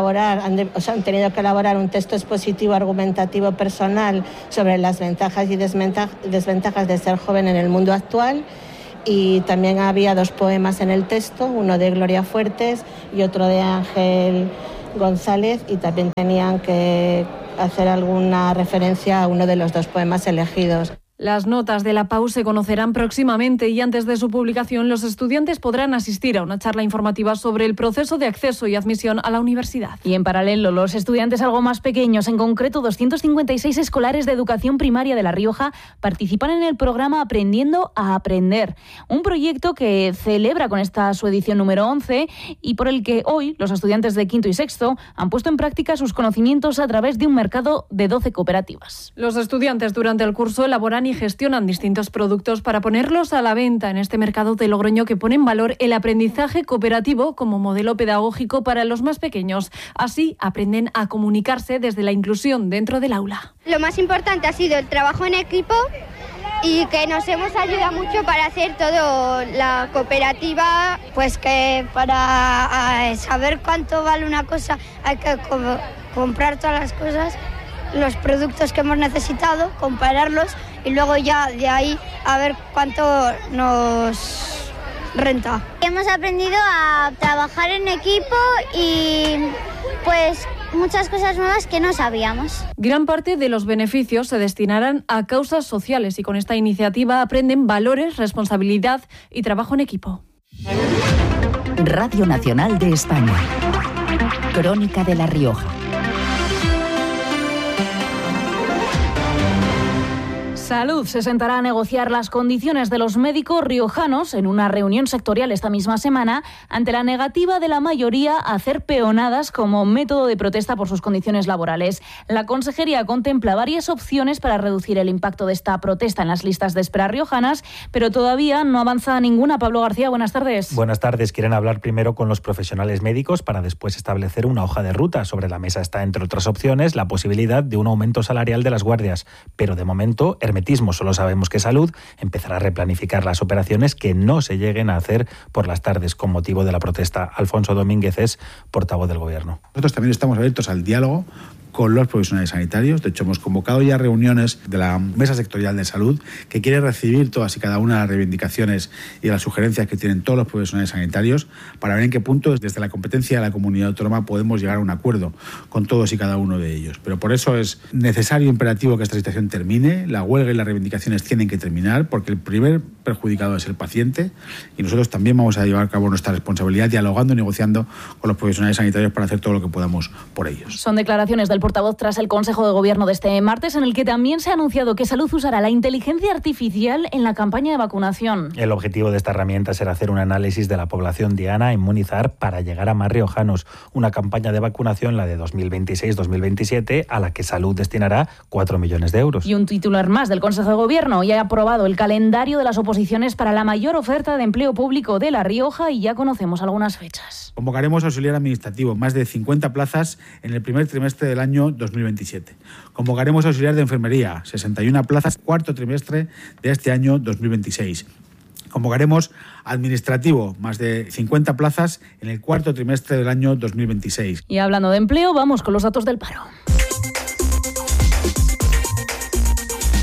tenido que elaborar un texto expositivo argumentativo personal sobre las ventajas y desventajas de ser joven en el mundo actual. Y también había 2 poemas en el texto, uno de Gloria Fuertes y otro de Ángel González, y también tenían que hacer alguna referencia a uno de los 2 poemas elegidos. Las notas de la PAU se conocerán próximamente y antes de su publicación los estudiantes podrán asistir a una charla informativa sobre el proceso de acceso y admisión a la universidad. Y en paralelo, los estudiantes algo más pequeños, en concreto 256 escolares de educación primaria de La Rioja, participan en el programa Aprendiendo a Aprender, un proyecto que celebra con esta su edición número 11 y por el que hoy los estudiantes de quinto y sexto han puesto en práctica sus conocimientos a través de un mercado de 12 cooperativas. Los estudiantes durante el curso elaboran y gestionan distintos productos para ponerlos a la venta en este mercado de Logroño, que pone en valor el aprendizaje cooperativo como modelo pedagógico para los más pequeños. Así aprenden a comunicarse desde la inclusión dentro del aula. Lo más importante ha sido el trabajo en equipo y que nos hemos ayudado mucho para hacer todo la cooperativa, pues que para saber cuánto vale una cosa hay que comprar todas las cosas, los productos que hemos necesitado, compararlos y luego ya de ahí a ver cuánto nos renta. Hemos aprendido a trabajar en equipo y pues muchas cosas nuevas que no sabíamos. Gran parte de los beneficios se destinarán a causas sociales y con esta iniciativa aprenden valores, responsabilidad y trabajo en equipo. Radio Nacional de España. Crónica de La Rioja. Salud se sentará a negociar las condiciones de los médicos riojanos en una reunión sectorial esta misma semana ante la negativa de la mayoría a hacer peonadas como método de protesta por sus condiciones laborales. La Consejería contempla varias opciones para reducir el impacto de esta protesta en las listas de espera riojanas, pero todavía no avanza ninguna. Pablo García, buenas tardes. Buenas tardes. Quieren hablar primero con los profesionales médicos para después establecer una hoja de ruta. Sobre la mesa está, entre otras opciones, la posibilidad de un aumento salarial de las guardias, pero de momento solo sabemos que Salud empezará a replanificar las operaciones que no se lleguen a hacer por las tardes con motivo de la protesta. Alfonso Domínguez es portavoz del Gobierno. Nosotros también estamos abiertos al diálogo con los profesionales sanitarios. De hecho, hemos convocado ya reuniones de la Mesa Sectorial de Salud que quiere recibir todas y cada una de las reivindicaciones y las sugerencias que tienen todos los profesionales sanitarios para ver en qué punto, desde la competencia de la comunidad autónoma, podemos llegar a un acuerdo con todos y cada uno de ellos. Pero por eso es necesario e imperativo que esta situación termine. La huelga y las reivindicaciones tienen que terminar porque el primer perjudicado es el paciente y nosotros también vamos a llevar a cabo nuestra responsabilidad dialogando y negociando con los profesionales sanitarios para hacer todo lo que podamos por ellos. Son declaraciones del portavoz tras el Consejo de Gobierno de este martes, en el que también se ha anunciado que Salud usará la inteligencia artificial en la campaña de vacunación. El objetivo de esta herramienta será hacer un análisis de la población diana a inmunizar para llegar a más riojanos. Una campaña de vacunación, la de 2026-2027, a la que Salud destinará 4 millones de euros. Y un titular más del Consejo de Gobierno. Ya ha aprobado el calendario de las oposiciones para la mayor oferta de empleo público de La Rioja y ya conocemos algunas fechas. Convocaremos auxiliar administrativo, más de 50 plazas en el primer trimestre del año 2027. Convocaremos auxiliar de enfermería, 61 plazas, cuarto trimestre de este año 2026. Convocaremos administrativo, más de 50 plazas en el cuarto trimestre del año 2026. Y hablando de empleo, vamos con los datos del paro.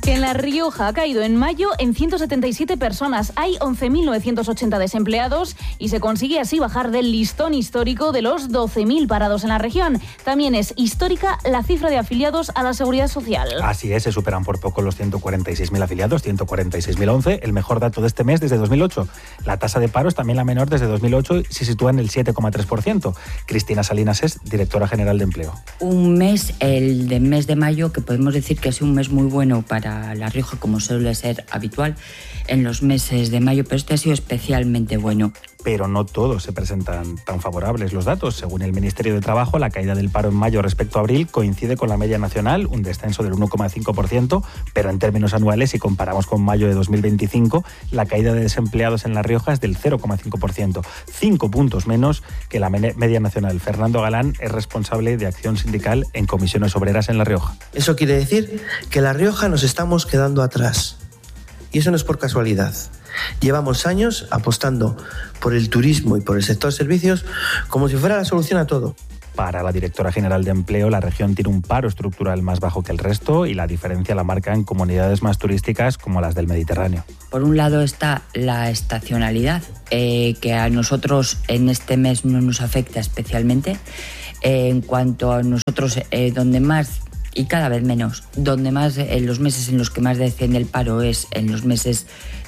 En La Rioja ha caído en mayo en 177 personas. Hay 11.980 desempleados y se consigue así bajar del listón histórico de los 12.000 parados en la región. También es histórica la cifra de afiliados a la Seguridad Social. Así es, se superan por poco los 146.000 afiliados, 146.011, el mejor dato de este mes desde 2008. La tasa de paro es también la menor desde 2008 y se sitúa en el 7,3%. Cristina Salinas es directora general de Empleo. Un mes, el de mes de mayo, que podemos decir que es un mes muy bueno para La Rioja, como suele ser habitual en los meses de mayo, pero este ha sido especialmente bueno. Pero no todos se presentan tan favorables los datos. Según el Ministerio de Trabajo, la caída del paro en mayo respecto a abril coincide con la media nacional, un descenso del 1,5%, pero en términos anuales, si comparamos con mayo de 2025, la caída de desempleados en La Rioja es del 0,5%, 5 puntos menos que la media nacional. Fernando Galán es responsable de acción sindical en Comisiones Obreras en La Rioja. Eso quiere decir que en La Rioja nos estamos quedando atrás. Y eso no es por casualidad. Llevamos años apostando por el turismo y por el sector servicios como si fuera la solución a todo. Para la directora general de Empleo, la región tiene un paro estructural más bajo que el resto y la diferencia la marcan comunidades más turísticas como las del Mediterráneo. Por un lado está la estacionalidad, que a nosotros en este mes no nos afecta especialmente. En cuanto a nosotros, donde más y cada vez menos, donde más, en los meses en los que más desciende el paro es en los meses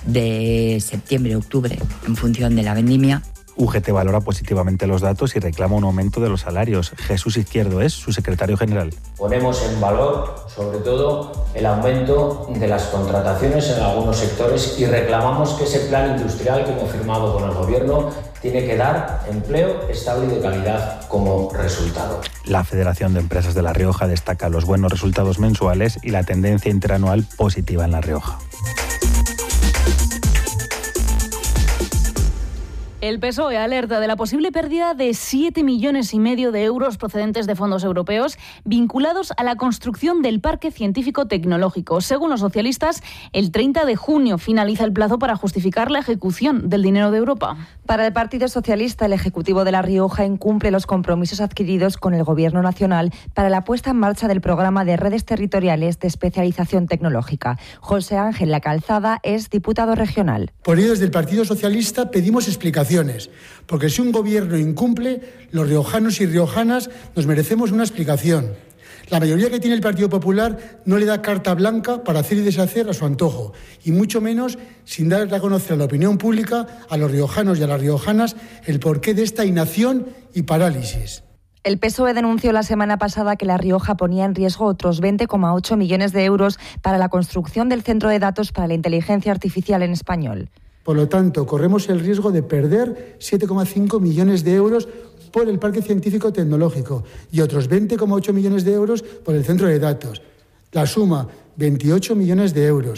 de septiembre, octubre, en función de la vendimia. UGT valora positivamente los datos y reclama un aumento de los salarios. Jesús Izquierdo es su secretario general. Ponemos en valor, sobre todo, el aumento de las contrataciones en algunos sectores y reclamamos que ese plan industrial que hemos firmado con el Gobierno tiene que dar empleo estable y de calidad como resultado. La Federación de Empresas de La Rioja destaca los buenos resultados mensuales y la tendencia interanual positiva en La Rioja. El PSOE alerta de la posible pérdida de 7,5 millones de euros procedentes de fondos europeos vinculados a la construcción del Parque Científico Tecnológico. Según los socialistas, el 30 de junio finaliza el plazo para justificar la ejecución del dinero de Europa. Para el Partido Socialista, el Ejecutivo de La Rioja incumple los compromisos adquiridos con el Gobierno nacional para la puesta en marcha del programa de redes territoriales de especialización tecnológica. José Ángel La Calzada es diputado regional. Por ello, desde el Partido Socialista pedimos explicaciones, porque si un gobierno incumple, los riojanos y riojanas nos merecemos una explicación. La mayoría que tiene el Partido Popular no le da carta blanca para hacer y deshacer a su antojo, y mucho menos sin dar a conocer a la opinión pública, a los riojanos y a las riojanas, el porqué de esta inacción y parálisis. El PSOE denunció la semana pasada que La Rioja ponía en riesgo otros 20,8 millones de euros para la construcción del Centro de Datos para la Inteligencia Artificial en español. Por lo tanto, corremos el riesgo de perder 7,5 millones de euros por el Parque Científico Tecnológico y otros 20,8 millones de euros por el Centro de Datos. La suma, 28 millones de euros.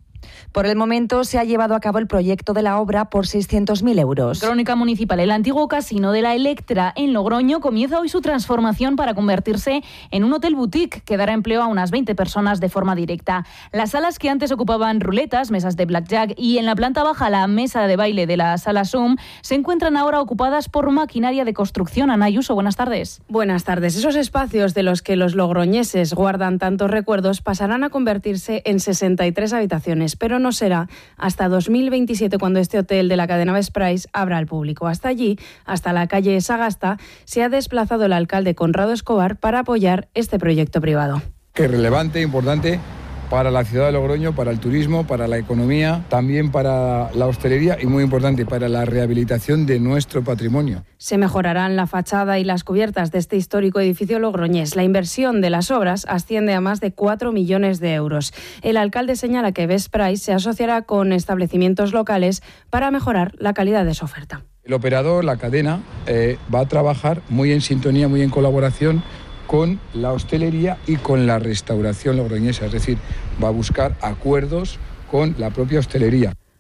Por el momento se ha llevado a cabo el proyecto de la obra por 600.000 euros. Crónica municipal. El antiguo casino de la Electra en Logroño comienza hoy su transformación para convertirse en un hotel boutique que dará empleo a unas 20 personas de forma directa. Las salas que antes ocupaban ruletas, mesas de blackjack y en la planta baja la mesa de baile de la sala Zoom se encuentran ahora ocupadas por maquinaria de construcción. Ana Ayuso, buenas tardes. Buenas tardes. Esos espacios de los que los logroñeses guardan tantos recuerdos pasarán a convertirse en 63 habitaciones, pero no será hasta 2027 cuando este hotel de la cadena Best Price abra al público. Hasta allí, hasta la calle Sagasta, se ha desplazado el alcalde Conrado Escobar para apoyar este proyecto privado. Que es relevante, importante para la ciudad de Logroño, para el turismo, para la economía, también para la hostelería y muy importante para la rehabilitación de nuestro patrimonio. Se mejorarán la fachada y las cubiertas de este histórico edificio logroñés. La inversión de las obras asciende a más de 4 millones de euros. El alcalde señala que Best Price se asociará con establecimientos locales para mejorar la calidad de su oferta. El operador, la cadena, va a trabajar muy en sintonía, muy en colaboración con la hostelería y con la restauración logroñesa, es decir, va a buscar acuerdos con la propia hostelería.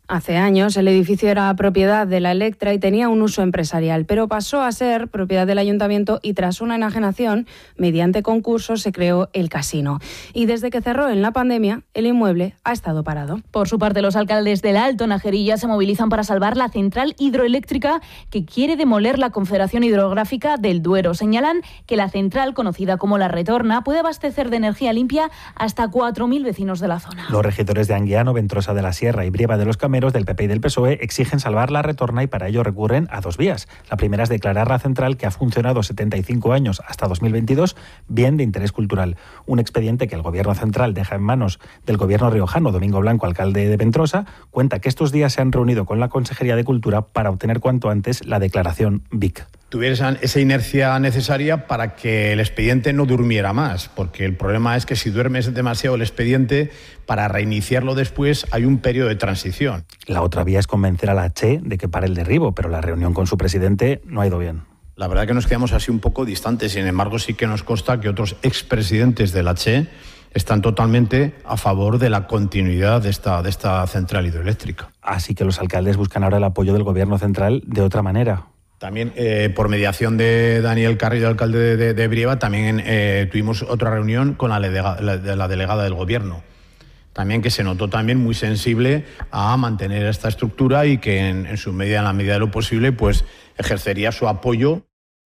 Hace años el edificio era propiedad de la Electra y tenía un uso empresarial, pero pasó a ser propiedad del ayuntamiento y tras una enajenación, mediante concurso, se creó el casino. Y desde que cerró en la pandemia, el inmueble ha estado parado. Por su parte, los alcaldes del Alto Najerilla se movilizan para salvar la central hidroeléctrica que quiere demoler la Confederación Hidrográfica del Duero. Señalan que la central, conocida como La Retorna, puede abastecer de energía limpia hasta 4.000 vecinos de la zona. Los regidores de Anguiano, Ventrosa de la Sierra y Brieva de los Cameros del PP y del PSOE exigen salvar La Retorna y para ello recurren a dos vías. La primera es declarar la central, que ha funcionado 75 años hasta 2022, bien de interés cultural. Un expediente que el Gobierno central deja en manos del Gobierno riojano. Domingo Blanco, alcalde de Ventrosa, cuenta que estos días se han reunido con la Consejería de Cultura para obtener cuanto antes la declaración BIC. Tuviera esa inercia necesaria para que el expediente no durmiera más, porque el problema es que si duermes demasiado el expediente, para reiniciarlo después hay un periodo de transición. La otra vía es convencer a la Che de que pare el derribo, pero la reunión con su presidente no ha ido bien. La verdad que nos quedamos así un poco distantes, sin embargo sí que nos consta que otros expresidentes de la Che están totalmente a favor de la continuidad de esta central hidroeléctrica. Así que los alcaldes buscan ahora el apoyo del Gobierno central de otra manera. También por mediación de Daniel Carrillo, alcalde de Brieva, también tuvimos otra reunión con la delegada del Gobierno. También que se notó también muy sensible a mantener esta estructura y que en la medida de lo posible, pues ejercería su apoyo.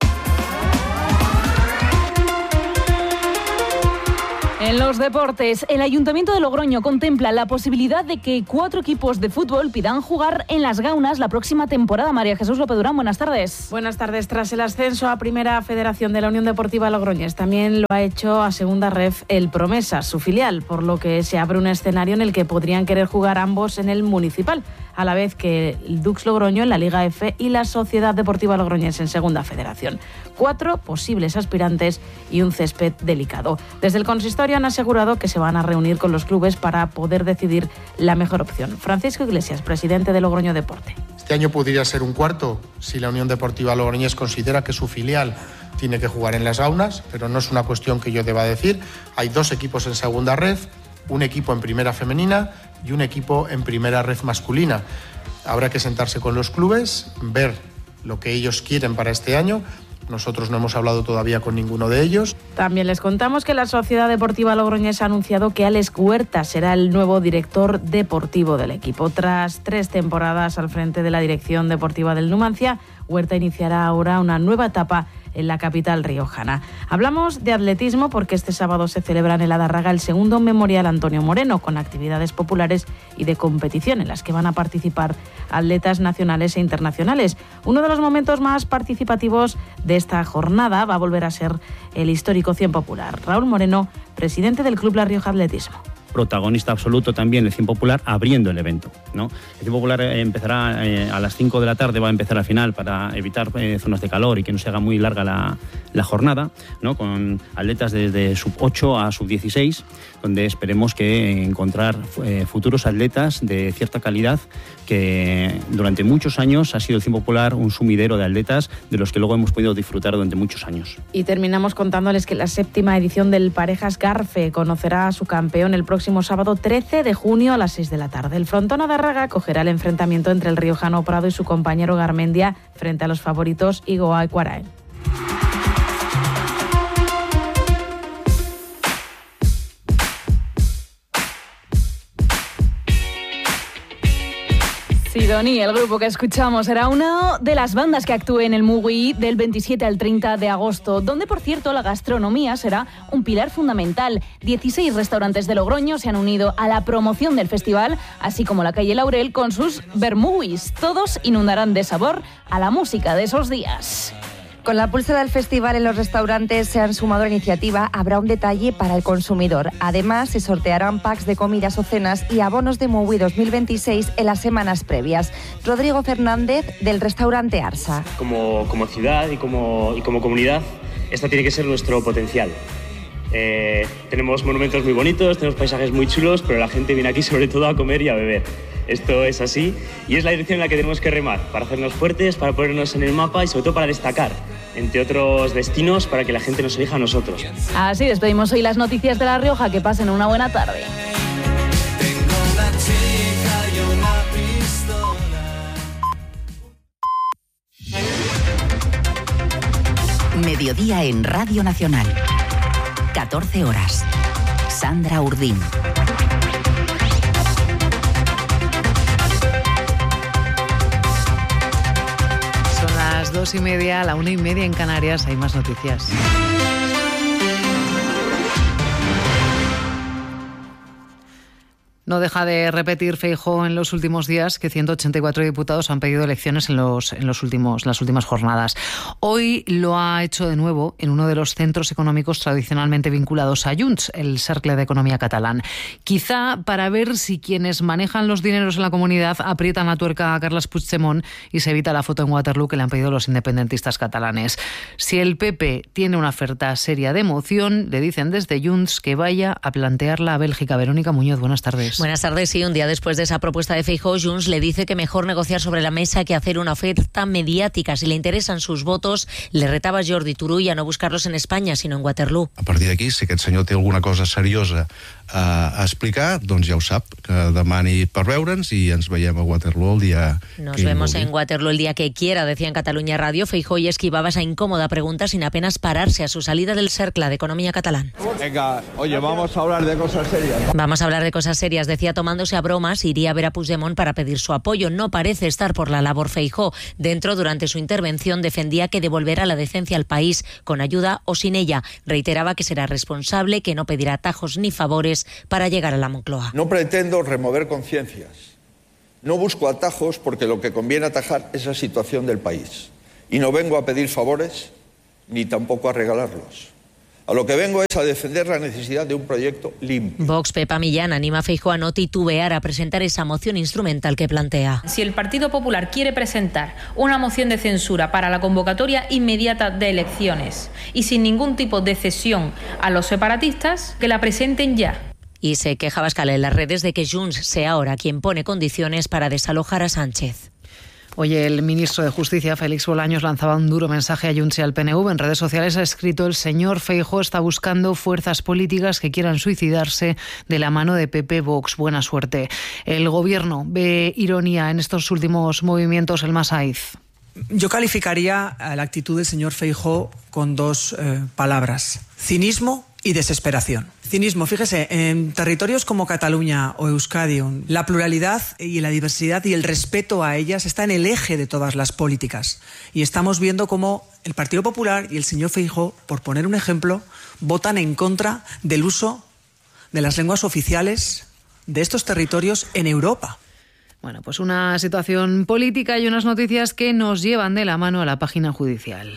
En los deportes, el Ayuntamiento de Logroño contempla la posibilidad de que 4 equipos de fútbol pidan jugar en Las Gaunas la próxima temporada. María Jesús López Durán, buenas tardes. Buenas tardes. Tras el ascenso a Primera Federación de la Unión Deportiva Logroñés, también lo ha hecho a Segunda Ref el Promesas, su filial, por lo que se abre un escenario en el que podrían querer jugar ambos en el municipal, a la vez que el Dux Logroño en la Liga F y la Sociedad Deportiva Logroñés en Segunda Federación. 4 posibles aspirantes y un césped delicado. Desde el consistorio han asegurado que se van a reunir con los clubes para poder decidir la mejor opción. Francisco Iglesias, presidente de Logroño Deporte. Este año podría ser un cuarto si la Unión Deportiva Logroñés considera que su filial tiene que jugar en Las Gaunas, pero no es una cuestión que yo deba decir. Hay 2 equipos en Segunda Ref, un equipo en Primera Femenina y un equipo en Primera Ref masculina. Habrá que sentarse con los clubes, ver lo que ellos quieren para este año. Nosotros no hemos hablado todavía con ninguno de ellos. También les contamos que la Sociedad Deportiva Logroñés ha anunciado que Alex Huerta será el nuevo director deportivo del equipo. Tras 3 temporadas al frente de la dirección deportiva del Numancia, Huerta iniciará ahora una nueva etapa en la capital riojana. Hablamos de atletismo porque este sábado se celebra en el Adarraga el segundo Memorial Antonio Moreno, con actividades populares y de competición en las que van a participar atletas nacionales e internacionales. Uno de los momentos más participativos de esta jornada va a volver a ser el histórico 100 popular. Raúl Moreno, presidente del Club La Rioja Atletismo. Protagonista absoluto también el 100 popular abriendo el evento, ¿no? El 100 popular empezará a las 5 de la tarde, va a empezar al final para evitar zonas de calor y que no se haga muy larga la jornada, ¿no? Con atletas desde sub 8 a sub 16, donde esperemos que encontrar futuros atletas de cierta calidad, que durante muchos años ha sido el 100 popular un sumidero de atletas de los que luego hemos podido disfrutar durante muchos años. Y terminamos contándoles que la 7ª edición del Parejas Garfe conocerá a su campeón el próximo sábado 13 de junio a las 6 de la tarde. El frontón Adarraga acogerá el enfrentamiento entre el riojano Prado y su compañero Garmendia frente a los favoritos Igoa y Cuaraen. Sidoní, el grupo que escuchamos, será una de las bandas que actúe en el Mugui del 27 al 30 de agosto, donde, por cierto, la gastronomía será un pilar fundamental. 16 restaurantes de Logroño se han unido a la promoción del festival, así como la calle Laurel con sus vermuis. Todos inundarán de sabor a la música de esos días. Con la pulsera del festival en los restaurantes se han sumado a la iniciativa. Habrá un detalle para el consumidor. Además, se sortearán packs de comidas o cenas y abonos de Mugui 2026 en las semanas previas. Rodrigo Fernández, del restaurante Arsa. Como ciudad y como comunidad, esta tiene que ser nuestro potencial. Tenemos monumentos muy bonitos, tenemos paisajes muy chulos, pero la gente viene aquí sobre todo a comer y a beber. Esto es así y es la dirección en la que tenemos que remar, para hacernos fuertes, para ponernos en el mapa y sobre todo para destacar entre otros destinos para que la gente nos elija a nosotros. Así despedimos hoy las noticias de La Rioja. Que pasen una buena tarde. mediodía en Radio Nacional. 14 horas. Sandra Urdín. Son las 2:30, la 1:30 en Canarias. Hay más noticias. No deja de repetir Feijóo en los últimos días que 184 diputados han pedido elecciones en las últimas jornadas. Hoy lo ha hecho de nuevo en uno de los centros económicos tradicionalmente vinculados a Junts, el Cercle de Economía catalán. Quizá para ver si quienes manejan los dineros en la comunidad aprietan la tuerca a Carles Puigdemont y se evita la foto en Waterloo que le han pedido los independentistas catalanes. Si el PP tiene una oferta seria de moción, le dicen desde Junts que vaya a plantearla a Bélgica. Verónica Muñoz, buenas tardes. Buenas tardes. Sí, un día después de esa propuesta de Feijóo, Junts le dice que mejor negociar sobre la mesa que hacer una oferta mediática. Si le interesan sus votos, le retava Jordi Turull a no buscarlos en España, sino en Waterloo. A partir d'aquí, si aquest senyor té alguna cosa seriosa a explicar, doncs ja ho sap, que demani per veure'ns i ens veiem a Waterloo el día Nos vemos en Waterloo el día que quiera, decía en Cataluña Radio. Feijóo y esquivaba esa incómoda pregunta sin apenas pararse a su salida del Cercle de Economía catalán. Venga, oye, vamos a hablar de cosas serias. Vamos a hablar de cosas serias, decía tomándose a bromas, iría a ver a Puigdemont para pedir su apoyo. No parece estar por la labor Feijóo. Dentro, durante su intervención, defendía que devolverá la decencia al país, con ayuda o sin ella. Reiteraba que será responsable, que no pedirá atajos ni favores para llegar a la Moncloa. No pretendo remover conciencias. No busco atajos porque lo que conviene atajar es la situación del país. Y no vengo a pedir favores ni tampoco a regalarlos. A lo que vengo es a defender la necesidad de un proyecto limpio. Vox, Pepa Millán, anima a Feijóo a no titubear a presentar esa moción instrumental que plantea. Si el Partido Popular quiere presentar una moción de censura para la convocatoria inmediata de elecciones y sin ningún tipo de cesión a los separatistas, que la presenten ya. Y se queja Abascal en las redes de que Junts sea ahora quien pone condiciones para desalojar a Sánchez. Hoy el ministro de Justicia, Félix Bolaños, lanzaba un duro mensaje a Junts y al PNV. En redes sociales ha escrito: el señor Feijóo está buscando fuerzas políticas que quieran suicidarse de la mano de PP Vox. Buena suerte. El gobierno ve ironía en estos últimos movimientos. El Masaiz. Yo calificaría la actitud del señor Feijóo con dos palabras: cinismo y desesperación. Cinismo, fíjese, en territorios como Cataluña o Euskadi, la pluralidad y la diversidad y el respeto a ellas está en el eje de todas las políticas. Y estamos viendo cómo el Partido Popular y el señor Feijóo, por poner un ejemplo, votan en contra del uso de las lenguas oficiales de estos territorios en Europa. Bueno, pues una situación política y unas noticias que nos llevan de la mano a la página judicial.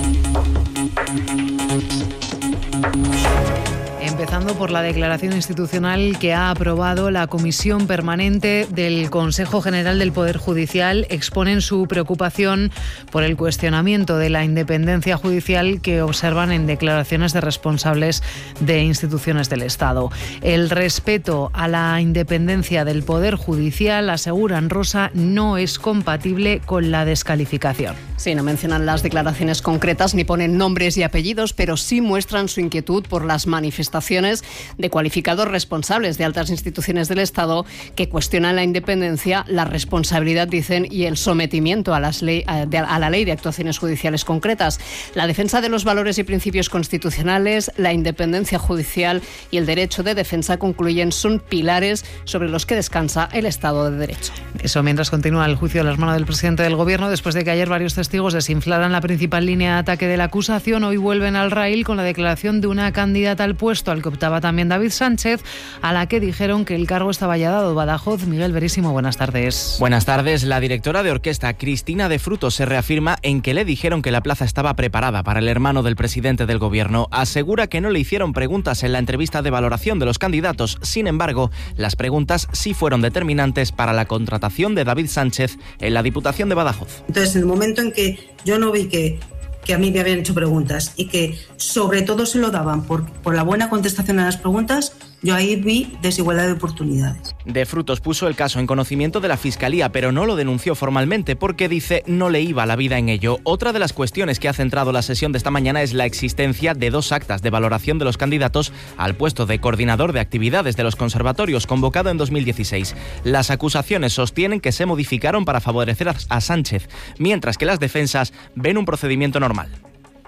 Empezando por la declaración institucional que ha aprobado la Comisión Permanente del Consejo General del Poder Judicial. Exponen su preocupación por el cuestionamiento de la independencia judicial que observan en declaraciones de responsables de instituciones del Estado. El respeto a la independencia del Poder Judicial, aseguran, Rosa, no es compatible con la descalificación. Sí, no mencionan las declaraciones concretas ni ponen nombres y apellidos, pero sí muestran su inquietud por las manifestaciones de cualificados responsables de altas instituciones del Estado que cuestionan la independencia, la responsabilidad, dicen, y el sometimiento a la ley de actuaciones judiciales concretas. La defensa de los valores y principios constitucionales, la independencia judicial y el derecho de defensa, concluyen, son pilares sobre los que descansa el Estado de Derecho. Eso mientras continúa el juicio de las manos del presidente del Gobierno, después de que ayer varios testigos desinflaran la principal línea de ataque de la acusación. Hoy vuelven al raíl con la declaración de una candidata al puesto al que optaba también David Sánchez, a la que dijeron que el cargo estaba ya dado. Badajoz, Miguel Verísimo, buenas tardes. Buenas tardes. La directora de orquesta, Cristina de Frutos, se reafirma en que le dijeron que la plaza estaba preparada para el hermano del presidente del Gobierno. Asegura que no le hicieron preguntas en la entrevista de valoración de los candidatos. Sin embargo, las preguntas sí fueron determinantes para la contratación de David Sánchez en la Diputación de Badajoz. Entonces, en el momento en que yo no vi que a mí me habían hecho preguntas y que sobre todo se lo daban por la buena contestación a las preguntas, yo ahí vi desigualdad de oportunidades. De Frutos puso el caso en conocimiento de la Fiscalía, pero no lo denunció formalmente porque, dice, no le iba la vida en ello. Otra de las cuestiones que ha centrado la sesión de esta mañana es la existencia de 2 actas de valoración de los candidatos al puesto de coordinador de actividades de los conservatorios, convocado en 2016. Las acusaciones sostienen que se modificaron para favorecer a Sánchez, mientras que las defensas ven un procedimiento normal.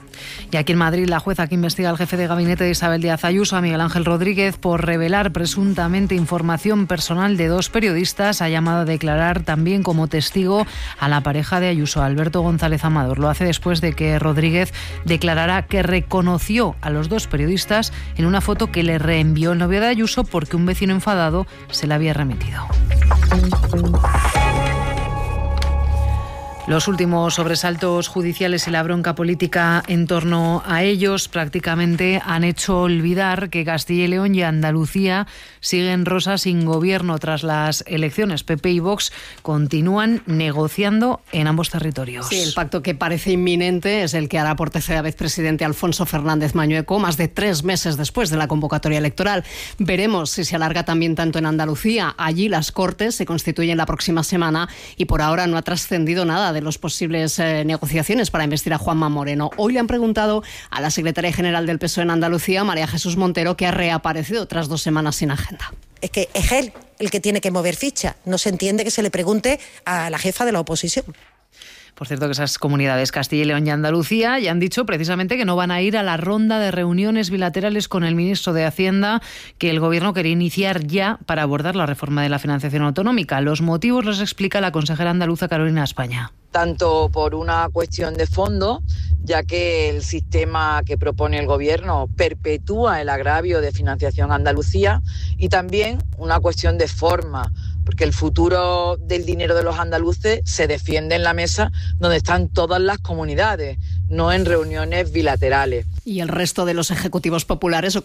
Y aquí en Madrid, la jueza que investiga al jefe de gabinete de Isabel Díaz Ayuso, a Miguel Ángel Rodríguez, por revelar presuntamente información personal de 2 periodistas, ha llamado a declarar también como testigo a la pareja de Ayuso, Alberto González Amador. Lo hace después de que Rodríguez declarara que reconoció a los 2 periodistas en una foto que le reenvió el novio de Ayuso porque un vecino enfadado se la había remitido. Los últimos sobresaltos judiciales y la bronca política en torno a ellos prácticamente han hecho olvidar que Castilla y León y Andalucía siguen rosas sin gobierno tras las elecciones. PP y Vox continúan negociando en ambos territorios. Sí, el pacto que parece inminente es el que hará por tercera vez presidente Alfonso Fernández Mañueco, más de 3 meses después de la convocatoria electoral. Veremos si se alarga también tanto en Andalucía. Allí las Cortes se constituyen la próxima semana y por ahora no ha trascendido nada de los posibles negociaciones para investir a Juanma Moreno. Hoy le han preguntado a la secretaria general del PSOE en Andalucía, María Jesús Montero, que ha reaparecido tras 2 semanas sin agenda. Es que es él el que tiene que mover ficha. No se entiende que se le pregunte a la jefa de la oposición. Por cierto, que esas comunidades, Castilla y León y Andalucía, ya han dicho precisamente que no van a ir a la ronda de reuniones bilaterales con el ministro de Hacienda que el Gobierno quería iniciar ya para abordar la reforma de la financiación autonómica. Los motivos los explica la consejera andaluza Carolina España. Tanto por una cuestión de fondo, ya que el sistema que propone el Gobierno perpetúa el agravio de financiación a Andalucía, y también una cuestión de forma, porque el futuro del dinero de los andaluces se defiende en la mesa donde están todas las comunidades, no en reuniones bilaterales. Y el resto de los ejecutivos populares o